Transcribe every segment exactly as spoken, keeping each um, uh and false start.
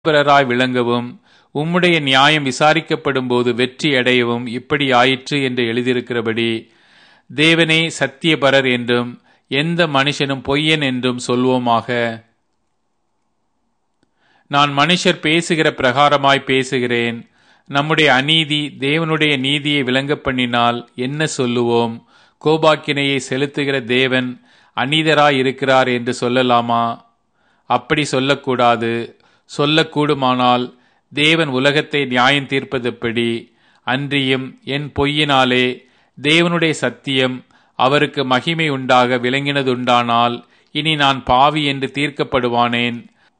பிறராய் விளங்கவும் உம்முடைய நியாயம் விசாரிக்கப்படும் போது வெற்றி அடையவும் இப்படி ஆயிற்று என்று எழுதியிருக்கிறபடி தேவனே சத்தியபரர் என்றும் எந்த மனுஷனும் பொய்யன் என்றும் சொல்வோமாக. நான் மனுஷர் பேசுகிற பிரகாரமாய் பேசுகிறேன். நம்முடைய அநீதி தேவனுடைய நீதியை விளங்க பண்ணினால் என்ன சொல்லுவோம்? கோபாக்கினையை செலுத்துகிற தேவன் அநீதராய் இருக்கிறார் என்று சொல்லலாமா? அப்படி சொல்லக்கூடாது. சொல்லக்கூடுமானால் தேவன் உலகத்தை நியாயம் தீர்ப்பதெப்படி? அன்றியும் என் பொய்யினாலே தேவனுடைய சத்தியம் அவருக்கு மகிமை உண்டாக விளங்கினதுண்டானால் இனி நான் பாவி என்று தீர்க்கப்படுவானேன்.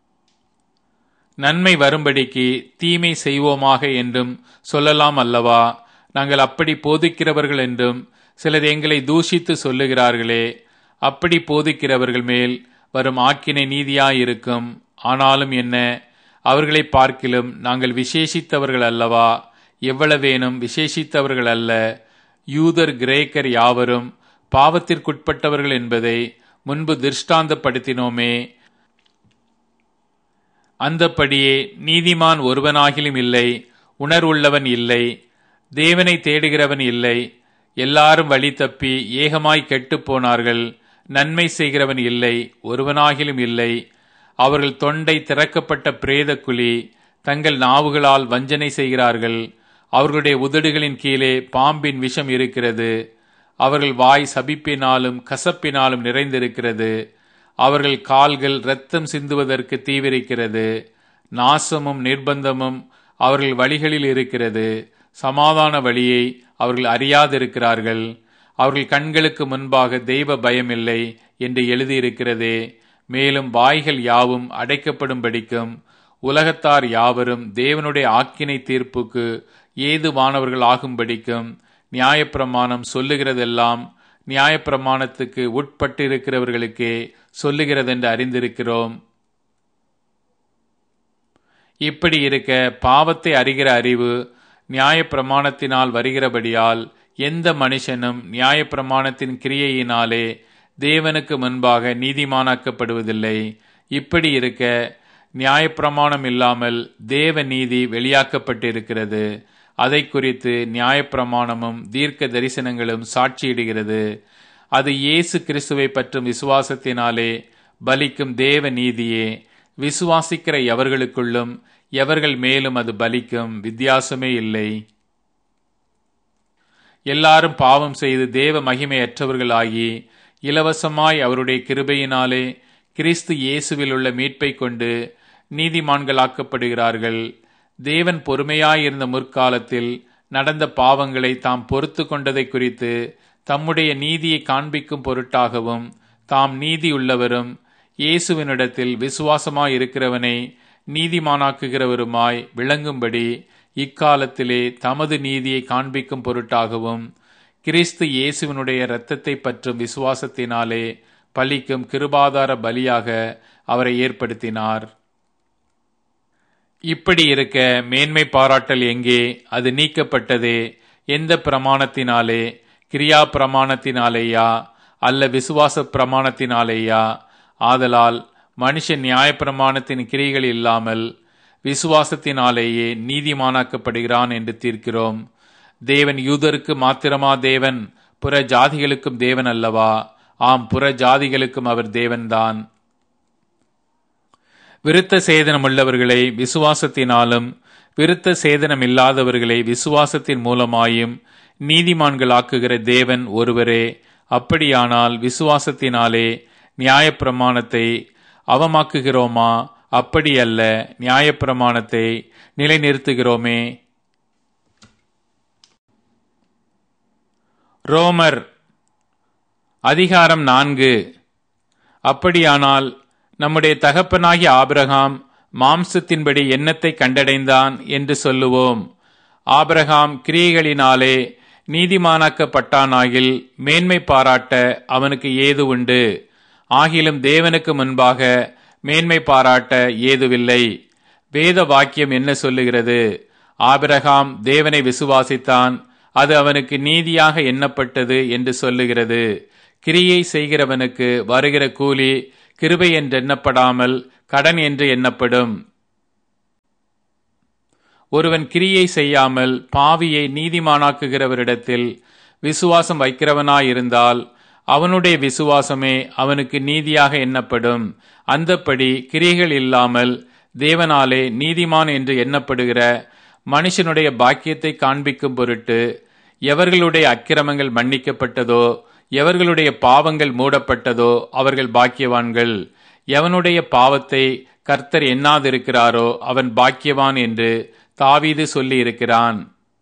நன்மை வரும்படிக்கு தீமை செய்வோமாக என்றும் சொல்லலாம் அல்லவா? நாங்கள் அப்படி போதிக்கிறவர்கள் என்றும் சிலர் எங்களை தூஷித்து சொல்லுகிறார்களே. அப்படி போதிக்கிறவர்கள் மேல் வரும் ஆக்கினை நீதியாயிருக்கும். ஆனாலும் என்ன, அவர்களை பார்க்கிலும் நாங்கள் விசேஷித்தவர்கள் அல்லவா? எவ்வளவேனும் விசேஷித்தவர்கள் அல்ல. யூதர் கிரேக்கர் யாவரும் பாவத்திற்குட்பட்டவர்கள் என்பதை முன்பு திருஷ்டாந்தப்படுத்தினோமே. அந்தப்படியே நீதிமான் ஒருவனாகிலும் இல்லை, உணர்வுள்ளவன் இல்லை, தேவனை தேடுகிறவன் இல்லை. எல்லாரும் வழி தப்பி ஏகமாய் கெட்டுப் போனார்கள். நன்மை செய்கிறவன் இல்லை, ஒருவனாகிலும் இல்லை. அவர்கள் தொண்டை திறக்கப்பட்ட பிரேத குழி. தங்கள் நாவுகளால் வஞ்சனை செய்கிறார்கள். அவர்களுடைய உதடுகளின் கீழே பாம்பின் விஷம் இருக்கிறது. அவர்கள் வாய் சபிப்பினாலும் கசப்பினாலும் நிறைந்திருக்கிறது. அவர்கள் கால்கள் இரத்தம் சிந்துவதற்கு தீவிரிக்கிறது. நாசமும் நிர்பந்தமும் அவர்கள் வழிகளில் இருக்கிறது. சமாதான வழியை அவர்கள் அறியாதிருக்கிறார்கள். அவர்கள் கண்களுக்கு முன்பாக தெய்வ பயமில்லை என்று எழுதியிருக்கிறதே. மேலும் வாய்கள் யாவும் அடைக்கப்படும்படிக்கும் உலகத்தார் யாவரும் தேவனுடைய ஆக்கினை தீர்ப்புக்கு ஏதுவானவர்கள் ஆகும்படிக்கும் நியாயப்பிரமாணம் சொல்லுகிறதெல்லாம் நியாயப்பிரமாணத்துக்கு உட்பட்டிருக்கிறவர்களுக்கே சொல்லுகிறதென்று அறிந்திருக்கிறோம். இப்படி இருக்க பாவத்தை அறிகிற அறிவு நியாயப்பிரமாணத்தினால் வருகிறபடியால் எந்த மனுஷனும் நியாயப்பிரமாணத்தின் கிரியையினாலே தேவனுக்கு முன்பாக நீதிமானாக்கப்படுவதில்லை. இப்படி இருக்க நியாயப்பிரமாணம் இல்லாமல் தேவ நீதி வெளியாக்கப்பட்டிருக்கிறது. அதை குறித்து நியாயப்பிரமாணமும் தீர்க்க தரிசனங்களும் சாட்சியிடுகிறது. அது இயேசு கிறிஸ்துவை பற்றும் விசுவாசத்தினாலே பலிக்கும் தேவ நீதியே. விசுவாசிக்கிற எவர்களுக்குள்ளும் எவர்கள் மேலும் அது பலிக்கும், வித்தியாசமே இல்லை. எல்லாரும் பாவம் செய்து தேவ மகிமையற்றவர்களாகி இலவசமாய் அவருடைய கிருபையினாலே கிறிஸ்து இயேசுவில் உள்ள மீட்பை கொண்டு நீதிமான்களாக்கப்படுகிறார்கள். தேவன் பொறுமையாயிருந்த முற்காலத்தில் நடந்த பாவங்களை தாம் பொறுத்து கொண்டதை குறித்து தம்முடைய நீதியை காண்பிக்கும் பொருட்டாகவும் தாம் நீதி உள்ளவரும் இயேசுவினிடத்தில் விசுவாசமாயிருக்கிறவனை நீதிமானாக்குகிறவருமாய் விளங்கும்படி இக்காலத்திலே தமது நீதியை காண்பிக்கும் பொருட்டாகவும் கிறிஸ்து இயேசுவினுடைய இரத்தத்தை பற்றும் விசுவாசத்தினாலே பலிக்கும் கிருபாதார பலியாக அவரை ஏற்படுத்தினார். இப்படி இருக்க மேன்மை பாராட்டல் எங்கே? அது நீக்கப்பட்டதே. எந்த பிரமாணத்தினாலே? கிரியா பிரமாணத்தினாலேயா அல்ல விசுவாச பிரமாணத்தினாலேயா? ஆதலால் மனுஷன் நியாயப்பிரமாணத்தின் கிரிகள் இல்லாமல் விசுவாசத்தினாலேயே நீதிமானாக்கப்படுகிறான் என்று தீர்க்கிறோம். தேவன் யூதருக்கு மாத்திரமா தேவன்? புற ஜாதிகளுக்கும் தேவன் அல்லவா? ஆம், புற ஜாதிகளுக்கும் அவர் தேவன்தான். விருத்த சேதனம் உள்ளவர்களை விசுவாசத்தினாலும் விருத்த சேதனம் இல்லாதவர்களை விசுவாசத்தின் மூலமாயும் நீதிமான்களாக்குகிற தேவன் ஒருவரே. அப்படியானால் விசுவாசத்தினாலே நியாயப்பிரமாணத்தை அவமாக்குகிறோமா? அப்படியல்ல, நியாயப்பிரமாணத்தை நிலைநிறுத்துகிறோமே. ரோமர் அதிகாரம் நான்கு. அப்படியானால் நம்முடைய தகப்பனாகிய ஆபிரகாம் மாம்சத்தின்படி எண்ணத்தை கண்டடைந்தான் என்று சொல்லுவோம். ஆபிரகாம் கிரியைகளினாலே நீதிமானாக்கப்பட்டானாகில் மேன்மை பாராட்ட அவனுக்கு ஏது உண்டு? ஆகிலும் தேவனுக்கு முன்பாக மேன்மை பாராட்ட ஏதுவில்லை. வேத வாக்கியம் என்ன சொல்லுகிறது? ஆபிரகாம் தேவனை விசுவாசித்தான், அது அவனுக்கு நீதியாக எண்ணப்பட்டது என்று சொல்லுகிறது. கிரியை செய்கிறவனுக்கு வருகிற கூலி கிருபை என்று எண்ணப்படாமல் கடன் என்று எண்ணப்படும். ஒருவன் கிரியை செய்யாமல் பாவியை நீதிமானாக்குகிறவரிடத்தில் விசுவாசம் வைக்கிறவனாயிருந்தால் அவனுடைய விசுவாசமே அவனுக்கு நீதியாக எண்ணப்படும். அந்தப்படி கிரியைகள் இல்லாமல் தேவனாலே நீதிமான் என்று எண்ணப்படுகிற மனுஷனுடைய பாக்கியத்தை காண்பிக்கும் பொருட்டு எவர்களுடைய அக்கிரமங்கள் மன்னிக்கப்பட்டதோ எவர்களுடைய பாவங்கள் மூடப்பட்டதோ அவர்கள் பாக்கியவான்கள். எவனுடைய பாவத்தை கர்த்தர் எண்ணாதிருக்கிறாரோ அவன் பாக்கியவான் என்று தாவீது சொல்லி இருக்கிறான்.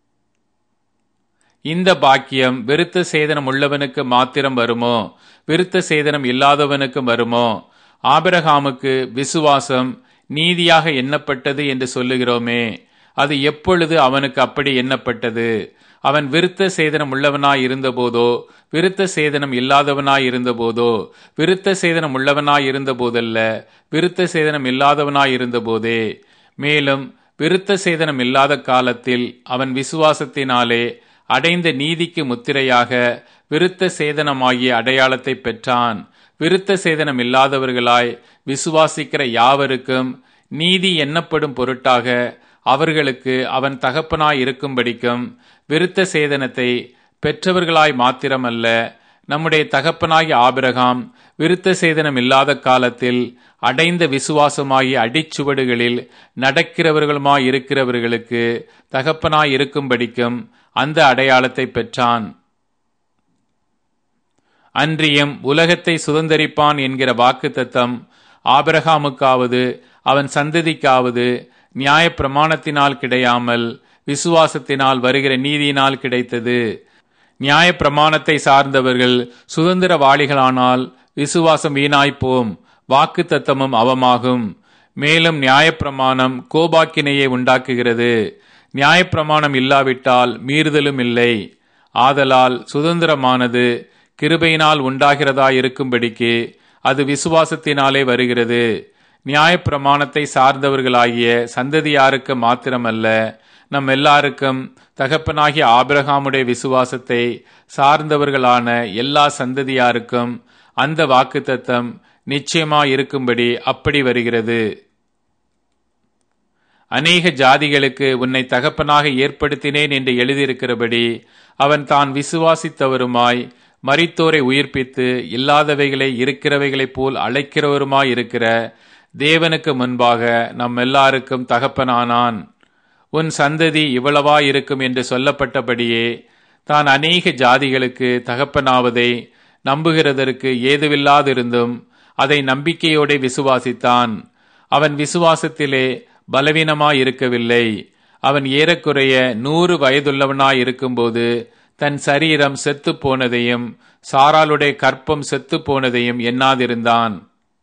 இந்த பாக்கியம் விருத்த சேதனம் உள்ளவனுக்கு மாத்திரம் வருமோ? விருத்த சேதனம் இல்லாதவனுக்கும் வருமோ? ஆபிரகாமுக்கு விசுவாசம் நீதியாக எண்ணப்பட்டது என்று சொல்லுகிறோமே, அது எப்பொழுது அவனுக்கு அப்படி எண்ணப்பட்டது? அவன் விருத்த சேதனம் உள்ளவனாய் இருந்தபோதோ விருத்த சேதனம் இல்லாதவனாய் இருந்தபோதோ? விருத்த சேதனம் உள்ளவனாய் இருந்த போதல்ல, விருத்த சேதனம் இல்லாதவனாய் இருந்தபோதே. மேலும் விருத்த சேதனம் இல்லாத காலத்தில் அவன் விசுவாசத்தினாலே அடைந்த நீதிக்கு முத்திரையாக விருத்த சேதனமாகிய அடையாளத்தை பெற்றான். விருத்த சேதனம் இல்லாதவர்களாய் விசுவாசிக்கிற யாவருக்கும் நீதி எண்ணப்படும் பொருட்டாக அவர்களுக்கு அவன் தகப்பனாய் இருக்கும்படிக்கும் விருத்த சேதனத்தை பெற்றவர்களாய் மாத்திரமல்ல, நம்முடைய தகப்பனாகிய ஆபிரகாம் விருத்த சேதனம் இல்லாத காலத்தில் அடைந்த விசுவாசமாகிய அடிச்சுவடுகளில் நடக்கிறவர்களுமாய் இருக்கிறவர்களுக்கு தகப்பனாய் இருக்கும்படிக்கும் அந்த அடையாளத்தை பெற்றான். அன்றியும் உலகத்தை சுதந்தரிப்பான் என்கிற வாக்குத்தத்தம் ஆபிரகாமுக்காவது அவன் சந்ததிக்காவது நியாய பிரமாணத்தினால் கிடையாமல் விசுவாசத்தினால் வருகிற நீதியினால் கிடைத்தது. நியாய பிரமாணத்தை சார்ந்தவர்கள் சுதந்திரவாளிகளானால் விசுவாசம் வீணாய்ப்போம், வாக்குத்தத்தமும் அவமாகும். மேலும் நியாயப்பிரமாணம் கோபாக்கினையை உண்டாக்குகிறது. நியாயப்பிரமாணம் இல்லாவிட்டால் மீறுதலும் இல்லை. ஆதலால் சுதந்திரமானது கிருபையினால் உண்டாகிறதா இருக்கும்படிக்கு அது விசுவாசத்தினாலே வருகிறது. நியாயப்பிரமாணத்தை சார்ந்தவர்களாகிய சந்ததியாருக்கு மாத்திரமல்ல, நம் எல்லாருக்கும் தகப்பனாகிய ஆபிரகாமுடைய விசுவாசத்தை சார்ந்தவர்களான எல்லா சந்ததியாருக்கும் அந்த வாக்குத்தத்தம் நிச்சயமாயிருக்கும்படி அப்படி வருகிறது. அநேக ஜாதிகளுக்கு உன்னை தகப்பனாக ஏற்படுத்தினேன் என்று எழுதியிருக்கிறபடி அவன் தான் விசுவாசித்தவருமாய் மரித்தோரை உயிர்ப்பித்து இல்லாதவைகளை இருக்கிறவைகளைப் போல் அழைக்கிறவருமாய் இருக்கிற தேவனுக்கு முன்பாக நம் எல்லாருக்கும் தகப்பனானான். உன் சந்ததி இவ்வளவா இருக்கும் என்று சொல்லப்பட்டபடியே தான் அநேக ஜாதிகளுக்கு தகப்பனாவதை நம்புகிறதற்கு ஏதுவில்லாதிருந்தும் அதை நம்பிக்கையோடு விசுவாசித்தான். அவன் விசுவாசத்திலே பலவீனமாயிருக்கவில்லை. அவன் ஏறக்குறைய நூறு வயதுள்ளவனாய் இருக்கும்போது தன் சரீரம் செத்து போனதையும் சாராளுடைய கற்பம் செத்து போனதையும் எண்ணாதிருந்தான்.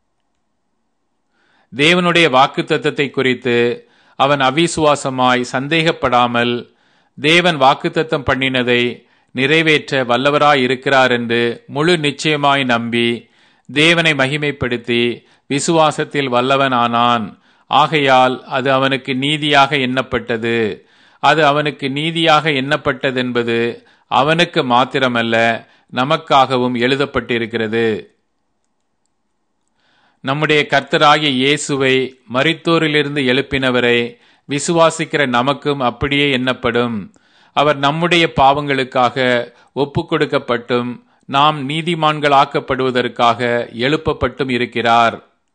தேவனுடைய வாக்குத்தத்தத்தை குறித்து அவன் அவிசுவாசமாய் சந்தேகப்படாமல் தேவன் வாக்குத்தத்தம் பண்ணினதை நிறைவேற்ற வல்லவராய் இருக்கிறார் என்று முழு நிச்சயமாய் நம்பி தேவனை மகிமைப்படுத்தி விசுவாசத்தில் வல்லவனானான். ஆகையால் அது அவனுக்கு நீதியாக எண்ணப்பட்டது. அது அவனுக்கு நீதியாக எண்ணப்பட்டதென்பது அவனுக்கு மாத்திரமல்ல, நமக்காகவும் எழுதப்பட்டிருக்கிறது. நம்முடைய கர்த்தராகிய இயேசுவை மரித்தோரிலிருந்து எழுப்பினவரை விசுவாசிக்கிற நமக்கும் அப்படியே எண்ணப்படும். அவர் நம்முடைய பாவங்களுக்காக ஒப்பு கொடுக்கப்பட்டும் நாம் நீதிமான்களாக்கப்படுவதற்காக எழுப்பப்பட்டும் இருக்கிறார்.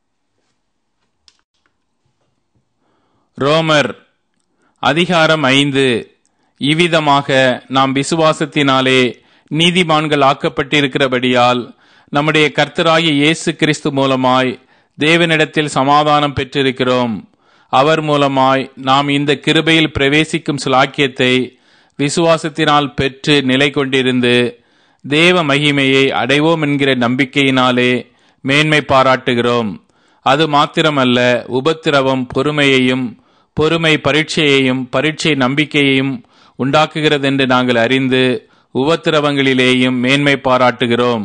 ரோமர் அதிகாரம் ஐந்து. இவ்விதமாக நாம் விசுவாசத்தினாலே நீதிமான்கள் ஆக்கப்பட்டிருக்கிறபடியால் நம்முடைய கர்த்தராகிய இயேசு கிறிஸ்து மூலமாய் தேவனிடத்தில் சமாதானம் பெற்றிருக்கிறோம். அவர் மூலமாய் நாம் இந்த கிருபையில் பிரவேசிக்கும் சுலாக்கியத்தை விசுவாசத்தினால் பெற்று நிலை கொண்டிருந்து தேவ மகிமையை அடைவோம் என்கிற நம்பிக்கையினாலே மேன்மை பாராட்டுகிறோம். அது மாத்திரமல்ல, உபத்திரவம் பொறுமையையும் பொறுமை பரீட்சையையும் பரீட்சை நம்பிக்கையையும் உண்டாக்குகிறதென்று நாங்கள் அறிந்து உபத்திரவங்களிலேயும் மேன்மை பாராட்டுகிறோம்.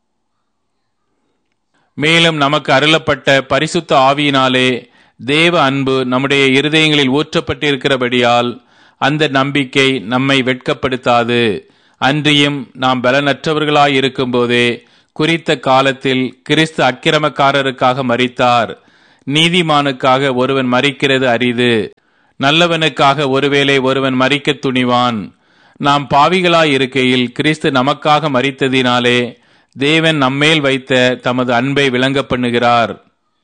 மேலும் நமக்கு அருளப்பட்ட பரிசுத்த ஆவியினாலே தேவ அன்பு நம்முடைய இருதயங்களில் ஊற்றப்பட்டிருக்கிறபடியால் அந்த நம்பிக்கை நம்மை வெட்கப்படுத்தாது. அன்றியும் நாம் பலனற்றவர்களாய் இருக்கும் போதே குறித்த காலத்தில் கிறிஸ்து அக்கிரமக்காரருக்காக மரித்தார். நீதிமானுக்காக ஒருவன் மரிக்கிறது அரிது. நல்லவனுக்காக ஒருவேளை ஒருவன் மரிக்க துணிவான். நாம் பாவிகளாய் இருக்கையில் கிறிஸ்து நமக்காக மரித்ததினாலே தேவன் நம்மேல் வைத்த தமது அன்பை விளங்க பண்ணுகிறார்.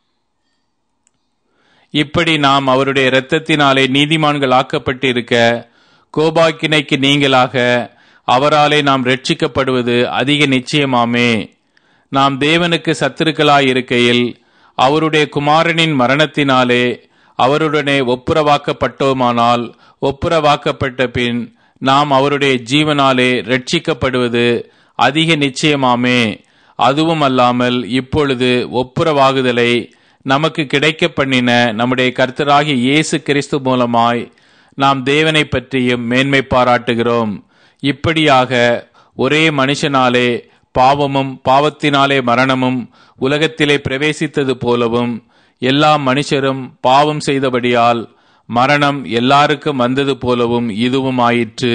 இப்படி நாம் அவருடைய இரத்தத்தினாலே நீதிமான்கள் ஆக்கப்பட்டிருக்க கோபாக்கினைக்கு நீங்களாக அவராலே நாம் ரட்சிக்கப்படுவது அதிக நிச்சயமாமே. நாம் தேவனுக்கு சத்துருக்களாய் இருக்கையில் அவருடைய குமாரனின் மரணத்தினாலே அவருடனே ஒப்புரவாக்கப்பட்டோமானால், ஒப்புரவாக்கப்பட்ட பின் நாம் அவருடைய ஜீவனாலே ரட்சிக்கப்படுவது அதிக நிச்சயமாமே. அதுவும் அல்லாமல் இப்பொழுது ஒப்புரவாகுதலை நமக்கு கிடைக்க பண்ணின நம்முடைய கர்த்தராகிய இயேசு கிறிஸ்து மூலமாய் நாம் தேவனை பற்றியும் மேன்மை பாராட்டுகிறோம். இப்படியாக ஒரே மனுஷனாலே பாவமும் பாவத்தினாலே மரணமும் உலகத்திலே பிரவேசித்தது போலவும் எல்லா மனுஷரும் பாவம் செய்தபடியால் மரணம் எல்லாருக்கும் வந்தது போலவும் இதுவும் ஆயிற்று.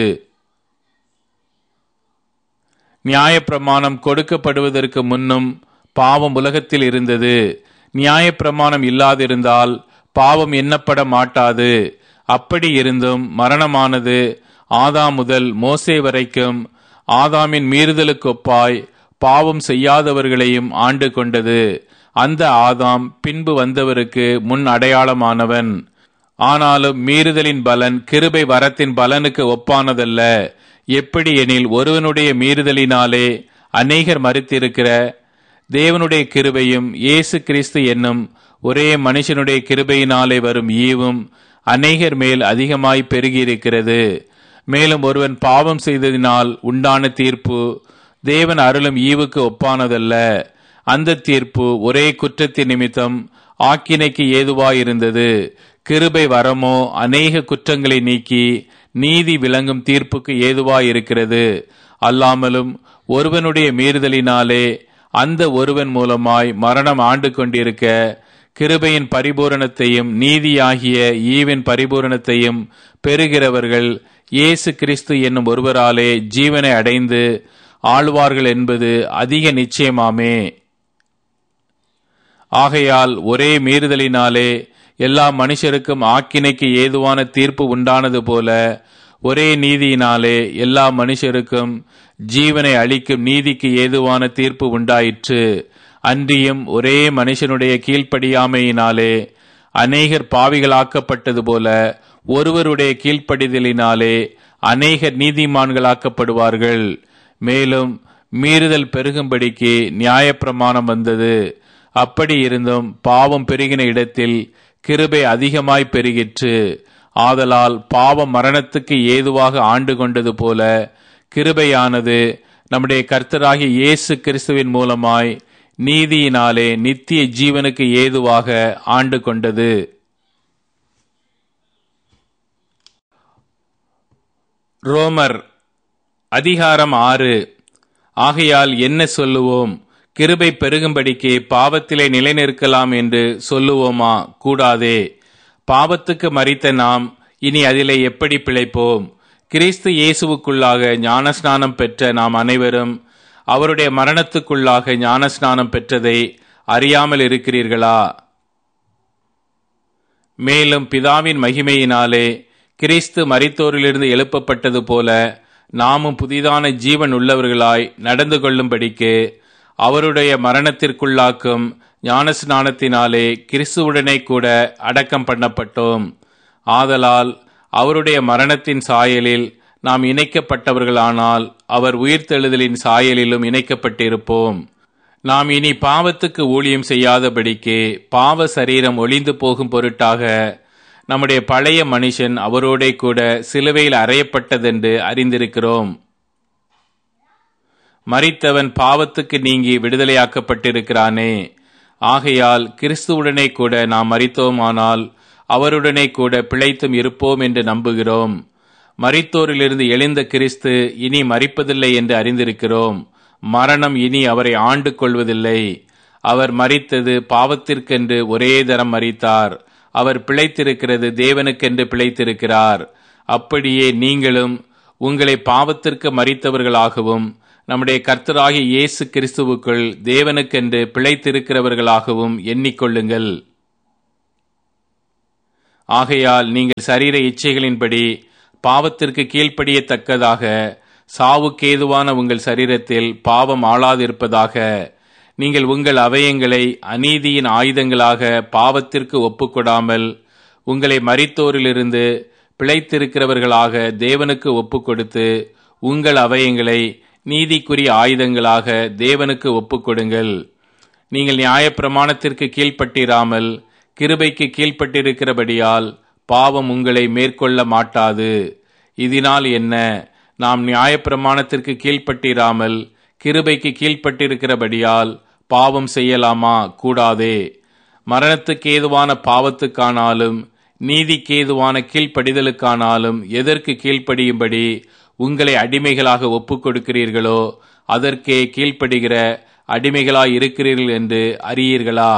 நியாயப்பிரமாணம் கொடுக்கப்படுவதற்கு முன்னும் பாவம் உலகத்தில் இருந்தது. நியாயப்பிரமாணம் இல்லாதிருந்தால் பாவம் எண்ணப்பட மாட்டாது. அப்படி இருந்தும் மரணமானது ஆதாம் முதல் மோசே வரைக்கும் ஆதாமின் மீறுதலுக்கு ஒப்பாய் பாவம் செய்யாதவர்களையும் ஆண்டு கொண்டது. அந்த ஆதாம் பின்பு வந்தவருக்கு முன் அடையாளமானவன். ஆனாலும் மீறுதலின் பலன் கிருபை வரத்தின் பலனுக்கு ஒப்பானதல்ல. எப்படி எனில் ஒருவனுடைய மீறுதலினாலே அநேகர் மரித்திருக்கிற தேவனுடைய கிருபையும் இயேசு கிறிஸ்து என்னும் ஒரே மனுஷனுடைய கிருபையினாலே வரும் ஈவும் அநேகர் மேல் அதிகமாய் பெருகியிருக்கிறது. மேலும் ஒருவன் பாவம் செய்ததினால் உண்டான தீர்ப்பு தேவன் அருளும் ஈவுக்கு ஒப்பானதல்ல. அந்த தீர்ப்பு ஒரே குற்றத்தின் நிமித்தம் ஆக்கினைக்கு ஏதுவாயிருந்தது. கிருபை வரமோ அநேக குற்றங்களை நீக்கி நீதி விளங்கும் தீர்ப்புக்கு ஏதுவாயிருக்கிறது. அல்லாமலும் ஒருவனுடைய மீறுதலினாலே அந்த ஒருவன் மூலமாய் மரணம் ஆண்டு கொண்டிருக்க கிருபையின் பரிபூரணத்தையும் நீதியாகிய ஈவின் பரிபூரணத்தையும் பெறுகிறவர்கள் இயேசு கிறிஸ்து என்னும் ஒருவராலே ஜீவனை அடைந்து ஆழ்வார்கள் என்பது அதிக நிச்சயமாமே. ஆகையால் ஒரே மீறுதலினாலே எல்லா மனுஷருக்கும் ஆக்கினைக்கு ஏதுவான தீர்ப்பு உண்டானது போல ஒரே நீதியினாலே எல்லா மனுஷருக்கும் ஜீவனை அளிக்கும் நீதிக்கு ஏதுவான தீர்ப்பு உண்டாயிற்று. அன்றியும் ஒரே மனுஷனுடைய கீழ்ப்படியாமையினாலே அநேகர் பாவிகளாக்கப்பட்டது போல ஒருவருடைய கீழ்ப்படிதலினாலே அநேகர் நீதிமான்களாக்கப்படுவார்கள். மேலும் மீறுதல் பெருகும்படிக்கு நியாயப்பிரமாணம் வந்தது. அப்படி இருந்தும் பாவம் பெருகின இடத்தில் கிருபை அதிகமாய் பெருகிற்று. ஆதலால் பாவம் மரணத்துக்கு ஏதுவாக ஆண்டு கொண்டது போல கிருபையானது நம்முடைய கர்த்தராகிய இயேசு கிறிஸ்துவின் மூலமாய் நீதியினாலே நித்திய ஜீவனுக்கு ஏதுவாக ஆண்டு கொண்டது. ரோமர் அதிகாரம் ஆறு. ஆகையால் என்ன சொல்லுவோம்? கிருபை பெருகும்படிக்கு பாவத்திலே நிலைநிற்கலாம் என்று சொல்லுவோமா? கூடாதே. பாவத்துக்கு மரித்த நாம் இனி அதிலே எப்படி பிழைப்போம்? கிறிஸ்து இயேசுவுக்குள்ளாக ஞானஸ்நானம் பெற்ற நாம் அனைவரும் அவருடைய மரணத்துக்குள்ளாக ஞானஸ்நானம் பெற்றதை அறியாமல் இருக்கிறீர்களா? மேலும் பிதாவின் மகிமையினாலே கிறிஸ்து மரித்தோரிலிருந்து எழுப்பப்பட்டது போல நாமும் புதிதான ஜீவன் உள்ளவர்களாய் நடந்து கொள்ளும்படிக்கு அவருடைய மரணத்திற்குள்ளாக்கும் ஞானஸ்நானத்தினாலே கிறிஸ்துவுடனே கூட அடக்கம் பண்ணப்பட்டோம். ஆதலால் அவருடைய மரணத்தின் சாயலில் நாம் இணைக்கப்பட்டவர்களானால் அவர் உயிர்த்தெழுதலின் சாயலிலும் இணைக்கப்பட்டிருப்போம். நாம் இனி பாவத்துக்கு ஊழியம் செய்யாதபடிக்கு பாவ சரீரம் ஒளிந்து போகும் பொருட்டாக நம்முடைய பழைய மனுஷன் அவரோடே கூட சிலுவையில் அறையப்பட்டதென்று அறிந்திருக்கிறோம். மரித்தவன் பாவத்துக்கு நீங்கி விடுதலையாக்கப்பட்டிருக்கிறானே. ஆகையால் கிறிஸ்துவுடனே கூட நாம் மரித்தோமானால் அவருடனே கூட பிழைத்தும் இருப்போம் என்று நம்புகிறோம். மரித்தோரிலிருந்து எழுந்த கிறிஸ்து இனி மரிப்பதில்லை என்று அறிந்திருக்கிறோம். மரணம் இனி அவரை ஆண்டு கொள்வதில்லை. அவர் மரித்தது பாவத்திற்கென்று ஒரே தரம் மரித்தார். அவர் பிழைத்திருக்கிறது தேவனுக்கென்று பிழைத்திருக்கிறார். அப்படியே நீங்களும் உங்களை பாவத்திற்கு மரித்தவர்களாகவும் நம்முடைய கர்த்தராகிய இயேசு கிறிஸ்துவுக்குள் தேவனுக்கென்று பிழைத்திருக்கிறவர்களாகவும் எண்ணிக்கொள்ளுங்கள். ஆகையால் நீங்கள் சரீர இச்சைகளின்படி பாவத்திற்கு கீழ்ப்படியத்தக்கதாக சாவுக்கேதுவான உங்கள் சரீரத்தில் பாவம் ஆளாதிருப்பதாக. நீங்கள் உங்கள் அவயங்களை அநீதியின் ஆயுதங்களாக பாவத்திற்கு ஒப்புக்கொடாமல் உங்களை மரித்தோரிலிருந்து பிழைத்திருக்கிறவர்களாக தேவனுக்கு ஒப்புக்கொடுத்து உங்கள் அவயங்களை நீதிக்குரிய ஆயுதங்களாக தேவனுக்கு ஒப்புக்கொடுங்கள். நீங்கள் நியாயப்பிரமாணத்திற்கு கீழ்ப்பட்டிராமல் கிருபைக்கு கீழ்ப்பட்டிருக்கிறபடியால் பாவம் உங்களை மேற்கொள்ள மாட்டாது. இதனால் என்ன? நாம் நியாயப்பிரமாணத்திற்கு கீழ்ப்பட்டிராமல் கிருபைக்கு கீழ்ப்பட்டிருக்கிறபடியால் பாவம் செய்யலாமா? கூடாதே. மரணத்துக்கு ஏதுவான பாவத்துக்கானாலும் நீதிக்கேதுவான கீழ்ப்படிதலுக்கானாலும் எதற்கு கீழ்ப்படியும்படி உங்களை அடிமைகளாக ஒப்புக் கொடுக்கிறீர்களோ அதற்கே கீழ்ப்படுகிற அடிமைகளாய் இருக்கிறீர்கள் என்று அறியீர்களா?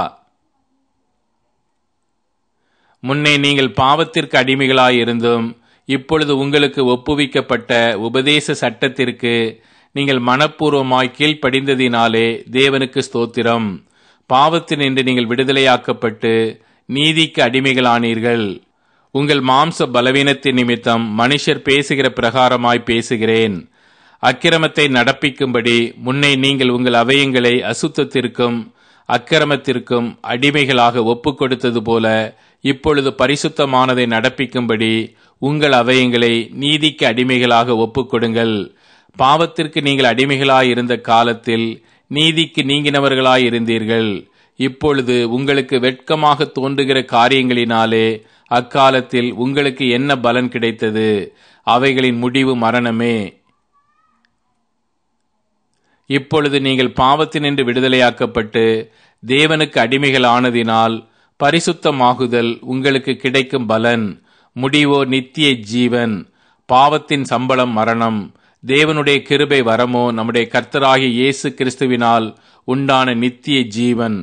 முன்னே நீங்கள் பாவத்திற்கு அடிமைகளாய் இருந்தும் இப்பொழுது உங்களுக்கு ஒப்புவிக்கப்பட்ட உபதேச சட்டத்திற்கு நீங்கள் மனப்பூர்வமாய் கீழ்ப்படிந்ததினாலே தேவனுக்கு ஸ்தோத்திரம். பாவத்தினின்று நீங்கள் விடுதலையாக்கப்பட்டு நீதிக்கு அடிமைகளானீர்கள். உங்கள் மாம்ச பலவீனத்தின் நிமித்தம் மனுஷர் பேசுகிற பிரகாரமாய் பேசுகிறேன். அக்கிரமத்தை நடப்பிக்கும்படி முன்னே நீங்கள் உங்கள் அவயங்களை அசுத்தத்திற்கும் அக்கிரமத்திற்கும் அடிமைகளாக ஒப்புக் கொடுத்தது போல இப்பொழுது பரிசுத்தமானதை நடப்பிக்கும்படி உங்கள் அவயங்களை நீதிக்கு அடிமைகளாக ஒப்புக் கொடுங்கள். பாவத்திற்கு நீங்கள் அடிமைகளாயிருந்த காலத்தில் நீதிக்கு நீங்கினவர்களாயிருந்தீர்கள். இப்பொழுது உங்களுக்கு வெட்கமாக தோன்றுகிற காரியங்களினாலே அக்காலத்தில் உங்களுக்கு என்ன பலன் கிடைத்தது? அவைகளின் முடிவு மரணமே. இப்பொழுது நீங்கள் பாவத்தினின்று விடுதலையாக்கப்பட்டு தேவனுக்கு அடிமைகள் ஆனதினால் பரிசுத்தமாகுதல் உங்களுக்கு கிடைக்கும் பலன். முடிவோ நித்திய ஜீவன். பாவத்தின் சம்பளம் மரணம். தேவனுடைய கிருபை வரமோ நம்முடைய கர்த்தராகிய இயேசு கிறிஸ்துவினால் உண்டான நித்திய ஜீவன்.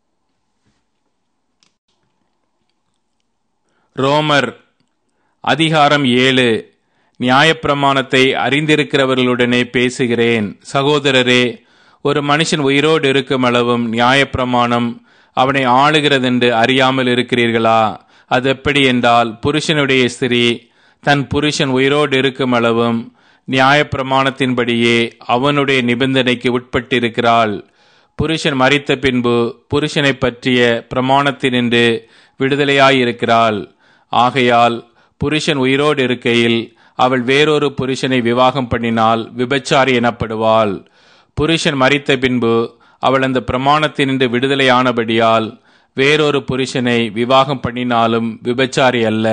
ரோமர் அதிகாரம் ஏழு. நியாயப்பிரமாணத்தை அறிந்திருக்கிறவர்களுடனே பேசுகிறேன். சகோதரரே, ஒரு மனுஷன் உயிரோடு இருக்கும் அளவும் நியாயப்பிரமாணம் அவனை ஆளுகிறதென்று அறியாமல் இருக்கிறீர்களா? அது எப்படி என்றால், புருஷனுடைய ஸ்திரீ தன் புருஷன் உயிரோடு இருக்கும் அளவும் நியாயப்பிரமாணத்தின்படியே அவனுடைய நிபந்தனைக்கு உட்பட்டிருக்கிறாள். புருஷன் மரித்த பின்பு புருஷனை பற்றிய பிரமாணத்தினின்று விடுதலையாயிருக்கிறாள். ஆகையால் புருஷன் உயிரோடு இருக்கையில் அவள் வேறொரு புருஷனை விவாகம் பண்ணினால் விபச்சாரி எனப்படுவாள். புருஷன் மரித்த பின்பு அவள் அந்த பிரமாணத்தினின்று விடுதலையானபடியால் வேறொரு புருஷனை விவாகம் பண்ணினாலும் விபச்சாரி அல்ல.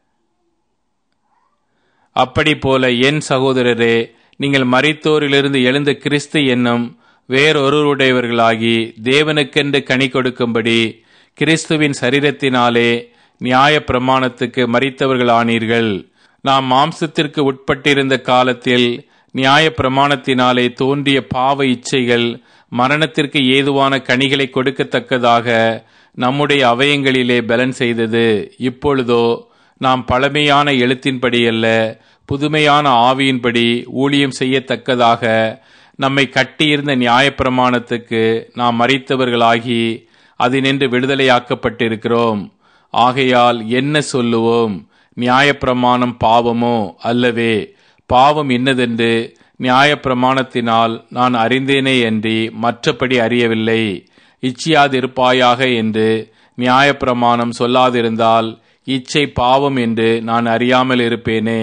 அப்படி போல என் சகோதரரே, நீங்கள் மரித்தோரிலிருந்து எழுந்த கிறிஸ்து என்னும் வேறொருவருடையவர்களாகி தேவனுக்கென்று கனி கொடுக்கும்படி கிறிஸ்துவின் சரீரத்தினாலே நியாய பிரமாணத்துக்கு மரித்தவர்களானீர்கள். நாம் மாம்சத்திற்கு உட்பட்டிருந்த காலத்தில் நியாய பிரமாணத்தினாலே தோன்றிய பாவ இச்சைகள் மரணத்திற்கு ஏதுவான கனிகளை கொடுக்கத்தக்கதாக நம்முடைய அவயங்களிலே பலன் செய்தது. இப்பொழுதோ நாம் பழமையான எழுத்தின்படி அல்ல, புதுமையான ஆவியின்படி ஊழியம் செய்யத்தக்கதாக நம்மை கட்டியிருந்த நியாயப்பிரமாணத்துக்கு நாம் மரித்தவர்களாகி அதினின்று விடுதலையாக்கப்பட்டிருக்கிறோம். ஆகையால் என்ன சொல்லுவோம்? நியாயப்பிரமாணம் பாவமோ? அல்லவே. பாவம் இன்னதென்று நியாயப்பிரமாணத்தினால் நான் அறிந்தேனே அன்றி மற்றபடி அறியவில்லை. இச்சியாதிருப்பாயாக என்று நியாயப்பிரமாணம் சொல்லாதிருந்தால் இச்சை பாவம் என்று நான் அறியாமல் இருப்பேனே.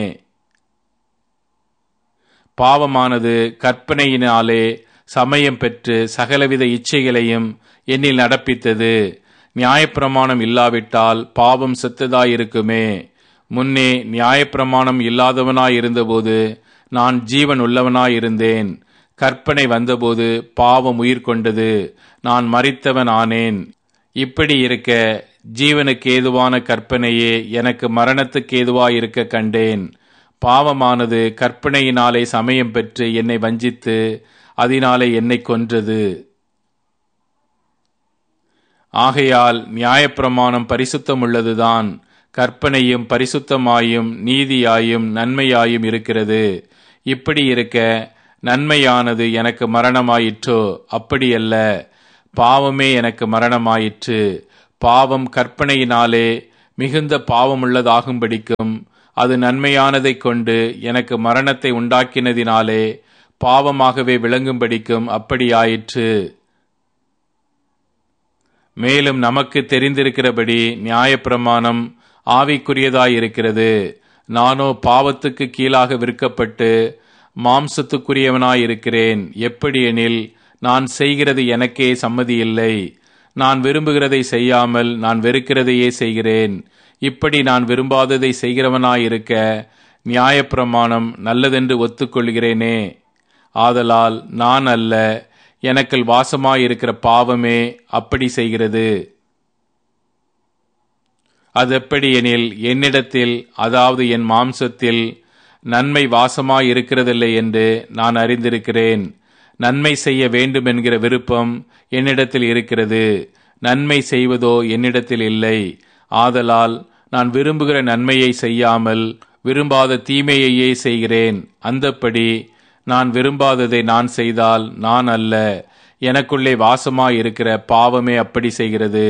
பாவமானது கற்பனையினாலே சமயம் பெற்று சகலவித இச்சைகளையும் என்னில் நடப்பித்தது. நியாயப்பிரமாணம் இல்லாவிட்டால் பாவம் செத்ததாயிருக்குமே. முன்னே நியாயப்பிரமாணம் இல்லாதவனாயிருந்தபோது நான் ஜீவன் உள்ளவனாயிருந்தேன். கற்பனை வந்தபோது பாவம் உயிர் கொண்டது, நான் மரித்தவன் ஆனேன். இப்படி இருக்க ஜீவனுக்கு ஏதுவான கற்பனையே எனக்கு மரணத்துக்கு ஏதுவாயிருக்க கண்டேன். பாவமானது கற்பனையினாலே சமயம் பெற்று என்னை வஞ்சித்து அதனாலே என்னை கொன்றது. ஆகையால் நியாயப்பிரமாணம் பரிசுத்தமுள்ளதுதான். கற்பனையும் பரிசுத்தமாயும் நீதியாயும் நன்மையாயும் இருக்கிறது. இப்படி இருக்க நன்மையானது எனக்கு மரணமாயிற்றோ? அப்படியல்ல, பாவமே எனக்கு மரணமாயிற்று. பாவம் கற்பனையினாலே மிகுந்த பாவமுள்ளதாகும்படிக்கும் அது நன்மையானதைக் கொண்டு எனக்கு மரணத்தை உண்டாக்கினதினாலே பாவமாகவே விளங்கும்படிக்கும் அப்படியாயிற்று. மேலும் நமக்கு தெரிந்திருக்கிறபடி நியாயப்பிரமாணம் ஆவிக்குரியதாயிருக்கிறது. நானோ பாவத்துக்கு கீழாக விற்கப்பட்டு மாம்சத்துக்குரியவனாயிருக்கிறேன். எப்படியெனில் நான் செய்கிறது எனக்கே சம்மதியில்லை. நான் விரும்புகிறதை செய்யாமல் நான் வெறுக்கிறதையே செய்கிறேன். இப்படி நான் விரும்பாததை செய்கிறவனாயிருக்க நியாயப்பிரமாணம் நல்லதென்று ஒத்துக்கொள்கிறேனே. ஆதலால் நான் அல்ல, எனக்குள் வாசமாயிருக்கிற பாவமே அப்படி செய்கிறது. அதெப்படியெனில் என்னிடத்தில், அதாவது என் மாம்சத்தில் நன்மை வாசமாயிருக்கிறதில்லை என்று நான் அறிந்திருக்கிறேன். நன்மை செய்ய வேண்டும் என்கிற விருப்பம் என்னிடத்தில் இருக்கிறது, நன்மை செய்வதோ என்னிடத்தில் இல்லை. ஆதலால் நான் விரும்புகிற நன்மையை செய்யாமல் விரும்பாத தீமையையே செய்கிறேன். அந்தப்படி நான் விரும்பாததை நான் செய்தால் நான் அல்ல, எனக்குள்ளே வாசமாயிருக்கிற பாவமே அப்படி செய்கிறது.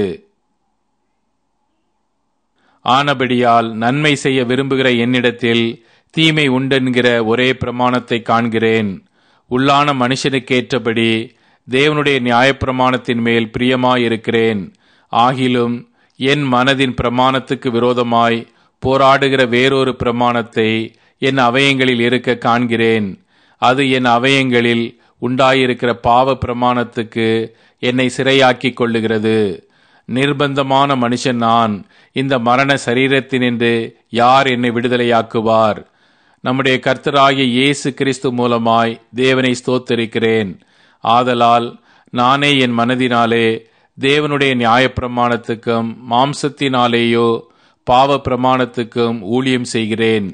ஆனபடியால் நன்மை செய்ய விரும்புகிற என்னிடத்தில் தீமை உண்டென்கிற ஒரே பிரமாணத்தை காண்கிறேன். உள்ளான மனுஷனுக்கேற்றபடி தேவனுடைய நியாயப்பிரமாணத்தின் மேல் பிரியமாயிருக்கிறேன். ஆகிலும் என் மனதின் பிரமாணத்துக்கு விரோதமாய் போராடுகிற வேறொரு பிரமாணத்தை என் அவயங்களில் இருக்க காண்கிறேன். அது என் அவயங்களில் உண்டாயிருக்கிற பாவ பிரமாணத்துக்கு என்னை சிறையாக்கிக் கொள்ளுகிறது. நிர்பந்தமான மனுஷன் நான். இந்த மரண சரீரத்தினின்று யார் என்னை விடுதலையாக்குவார்? நம்முடைய கர்த்தராகிய இயேசு கிறிஸ்து மூலமாய் தேவனை ஸ்தோத்தரிக்கிறேன். ஆதலால் நானே என் மனதினாலே தேவனுடைய நியாயப்பிரமாணத்துக்கும் மாம்சத்தினாலேயோ பாவ பிரமாணத்துக்கும் ஊழியம் செய்கிறேன்.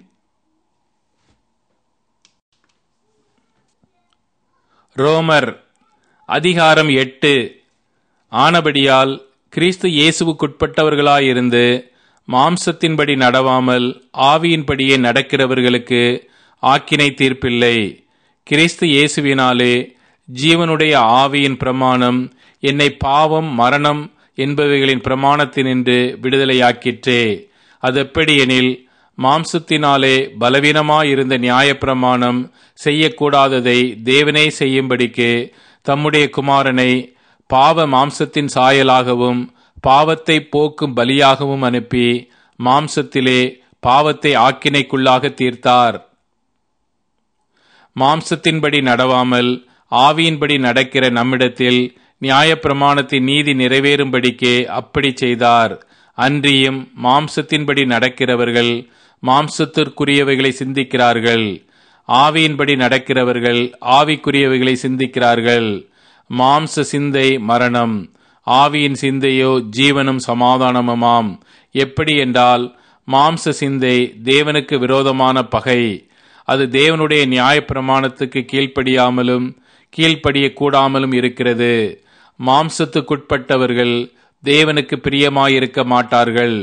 ரோமர் அதிகாரம் எட்டு. ஆனபடியால் கிறிஸ்து இயேசுவுக்குட்பட்டவர்களாயிருந்து மாம்சத்தின்படி நடவாமல் ஆவியின்படியே நடக்கிறவர்களுக்கு ஆக்கினை தீர்ப்பில்லை. கிறிஸ்து இயேசுவினாலே ஜீவனுடைய ஆவியின் பிரமாணம் என்னை பாவம் மரணம் என்பவைகளின் பிரமாணத்தினின்று விடுதலையாக்கிற்றே. அதெப்படியெனில் மாம்சத்தினாலே பலவீனமாயிருந்த நியாயப்பிரமாணம் செய்யக்கூடாததை தேவனே செய்யும்படிக்கு தம்முடைய குமாரனை பாவ மாம்சத்தின் சாயலாகவும் பாவத்தை போக்கும் பலியாகவும் அனுப்பி மாம்சத்திலே பாவத்தை ஆக்கினைக்குள்ளாக தீர்த்தார். மாம்சத்தின்படி நடவாமல் ஆவியின்படி நடக்கிற நம்மிடத்தில் நியாயப்பிரமாணத்தின் நீதி நிறைவேறும்படிக்கே அப்படி செய்தார். அன்றியும் மாம்சத்தின்படி நடக்கிறவர்கள் மாம்சத்திற்குரியவைகளை சிந்திக்கிறார்கள், ஆவியின்படி நடக்கிறவர்கள் ஆவிக்குரியவைகளை சிந்திக்கிறார்கள். மாம்ச சிந்தை மரணம், ஆவியின் சிந்தையோ ஜீவனும் சமாதானமுமாம். எப்படி என்றால் மாம்ச சிந்தை தேவனுக்கு விரோதமான பகை. அது தேவனுடைய நியாயப்பிரமாணத்துக்கு கீழ்ப்படியாமலும் கீழ்ப்படிய கூடாமலும் இருக்கிறது. மாம்சத்துக்குட்பட்டவர்கள் தேவனுக்கு பிரியமாயிருக்க மாட்டார்கள்.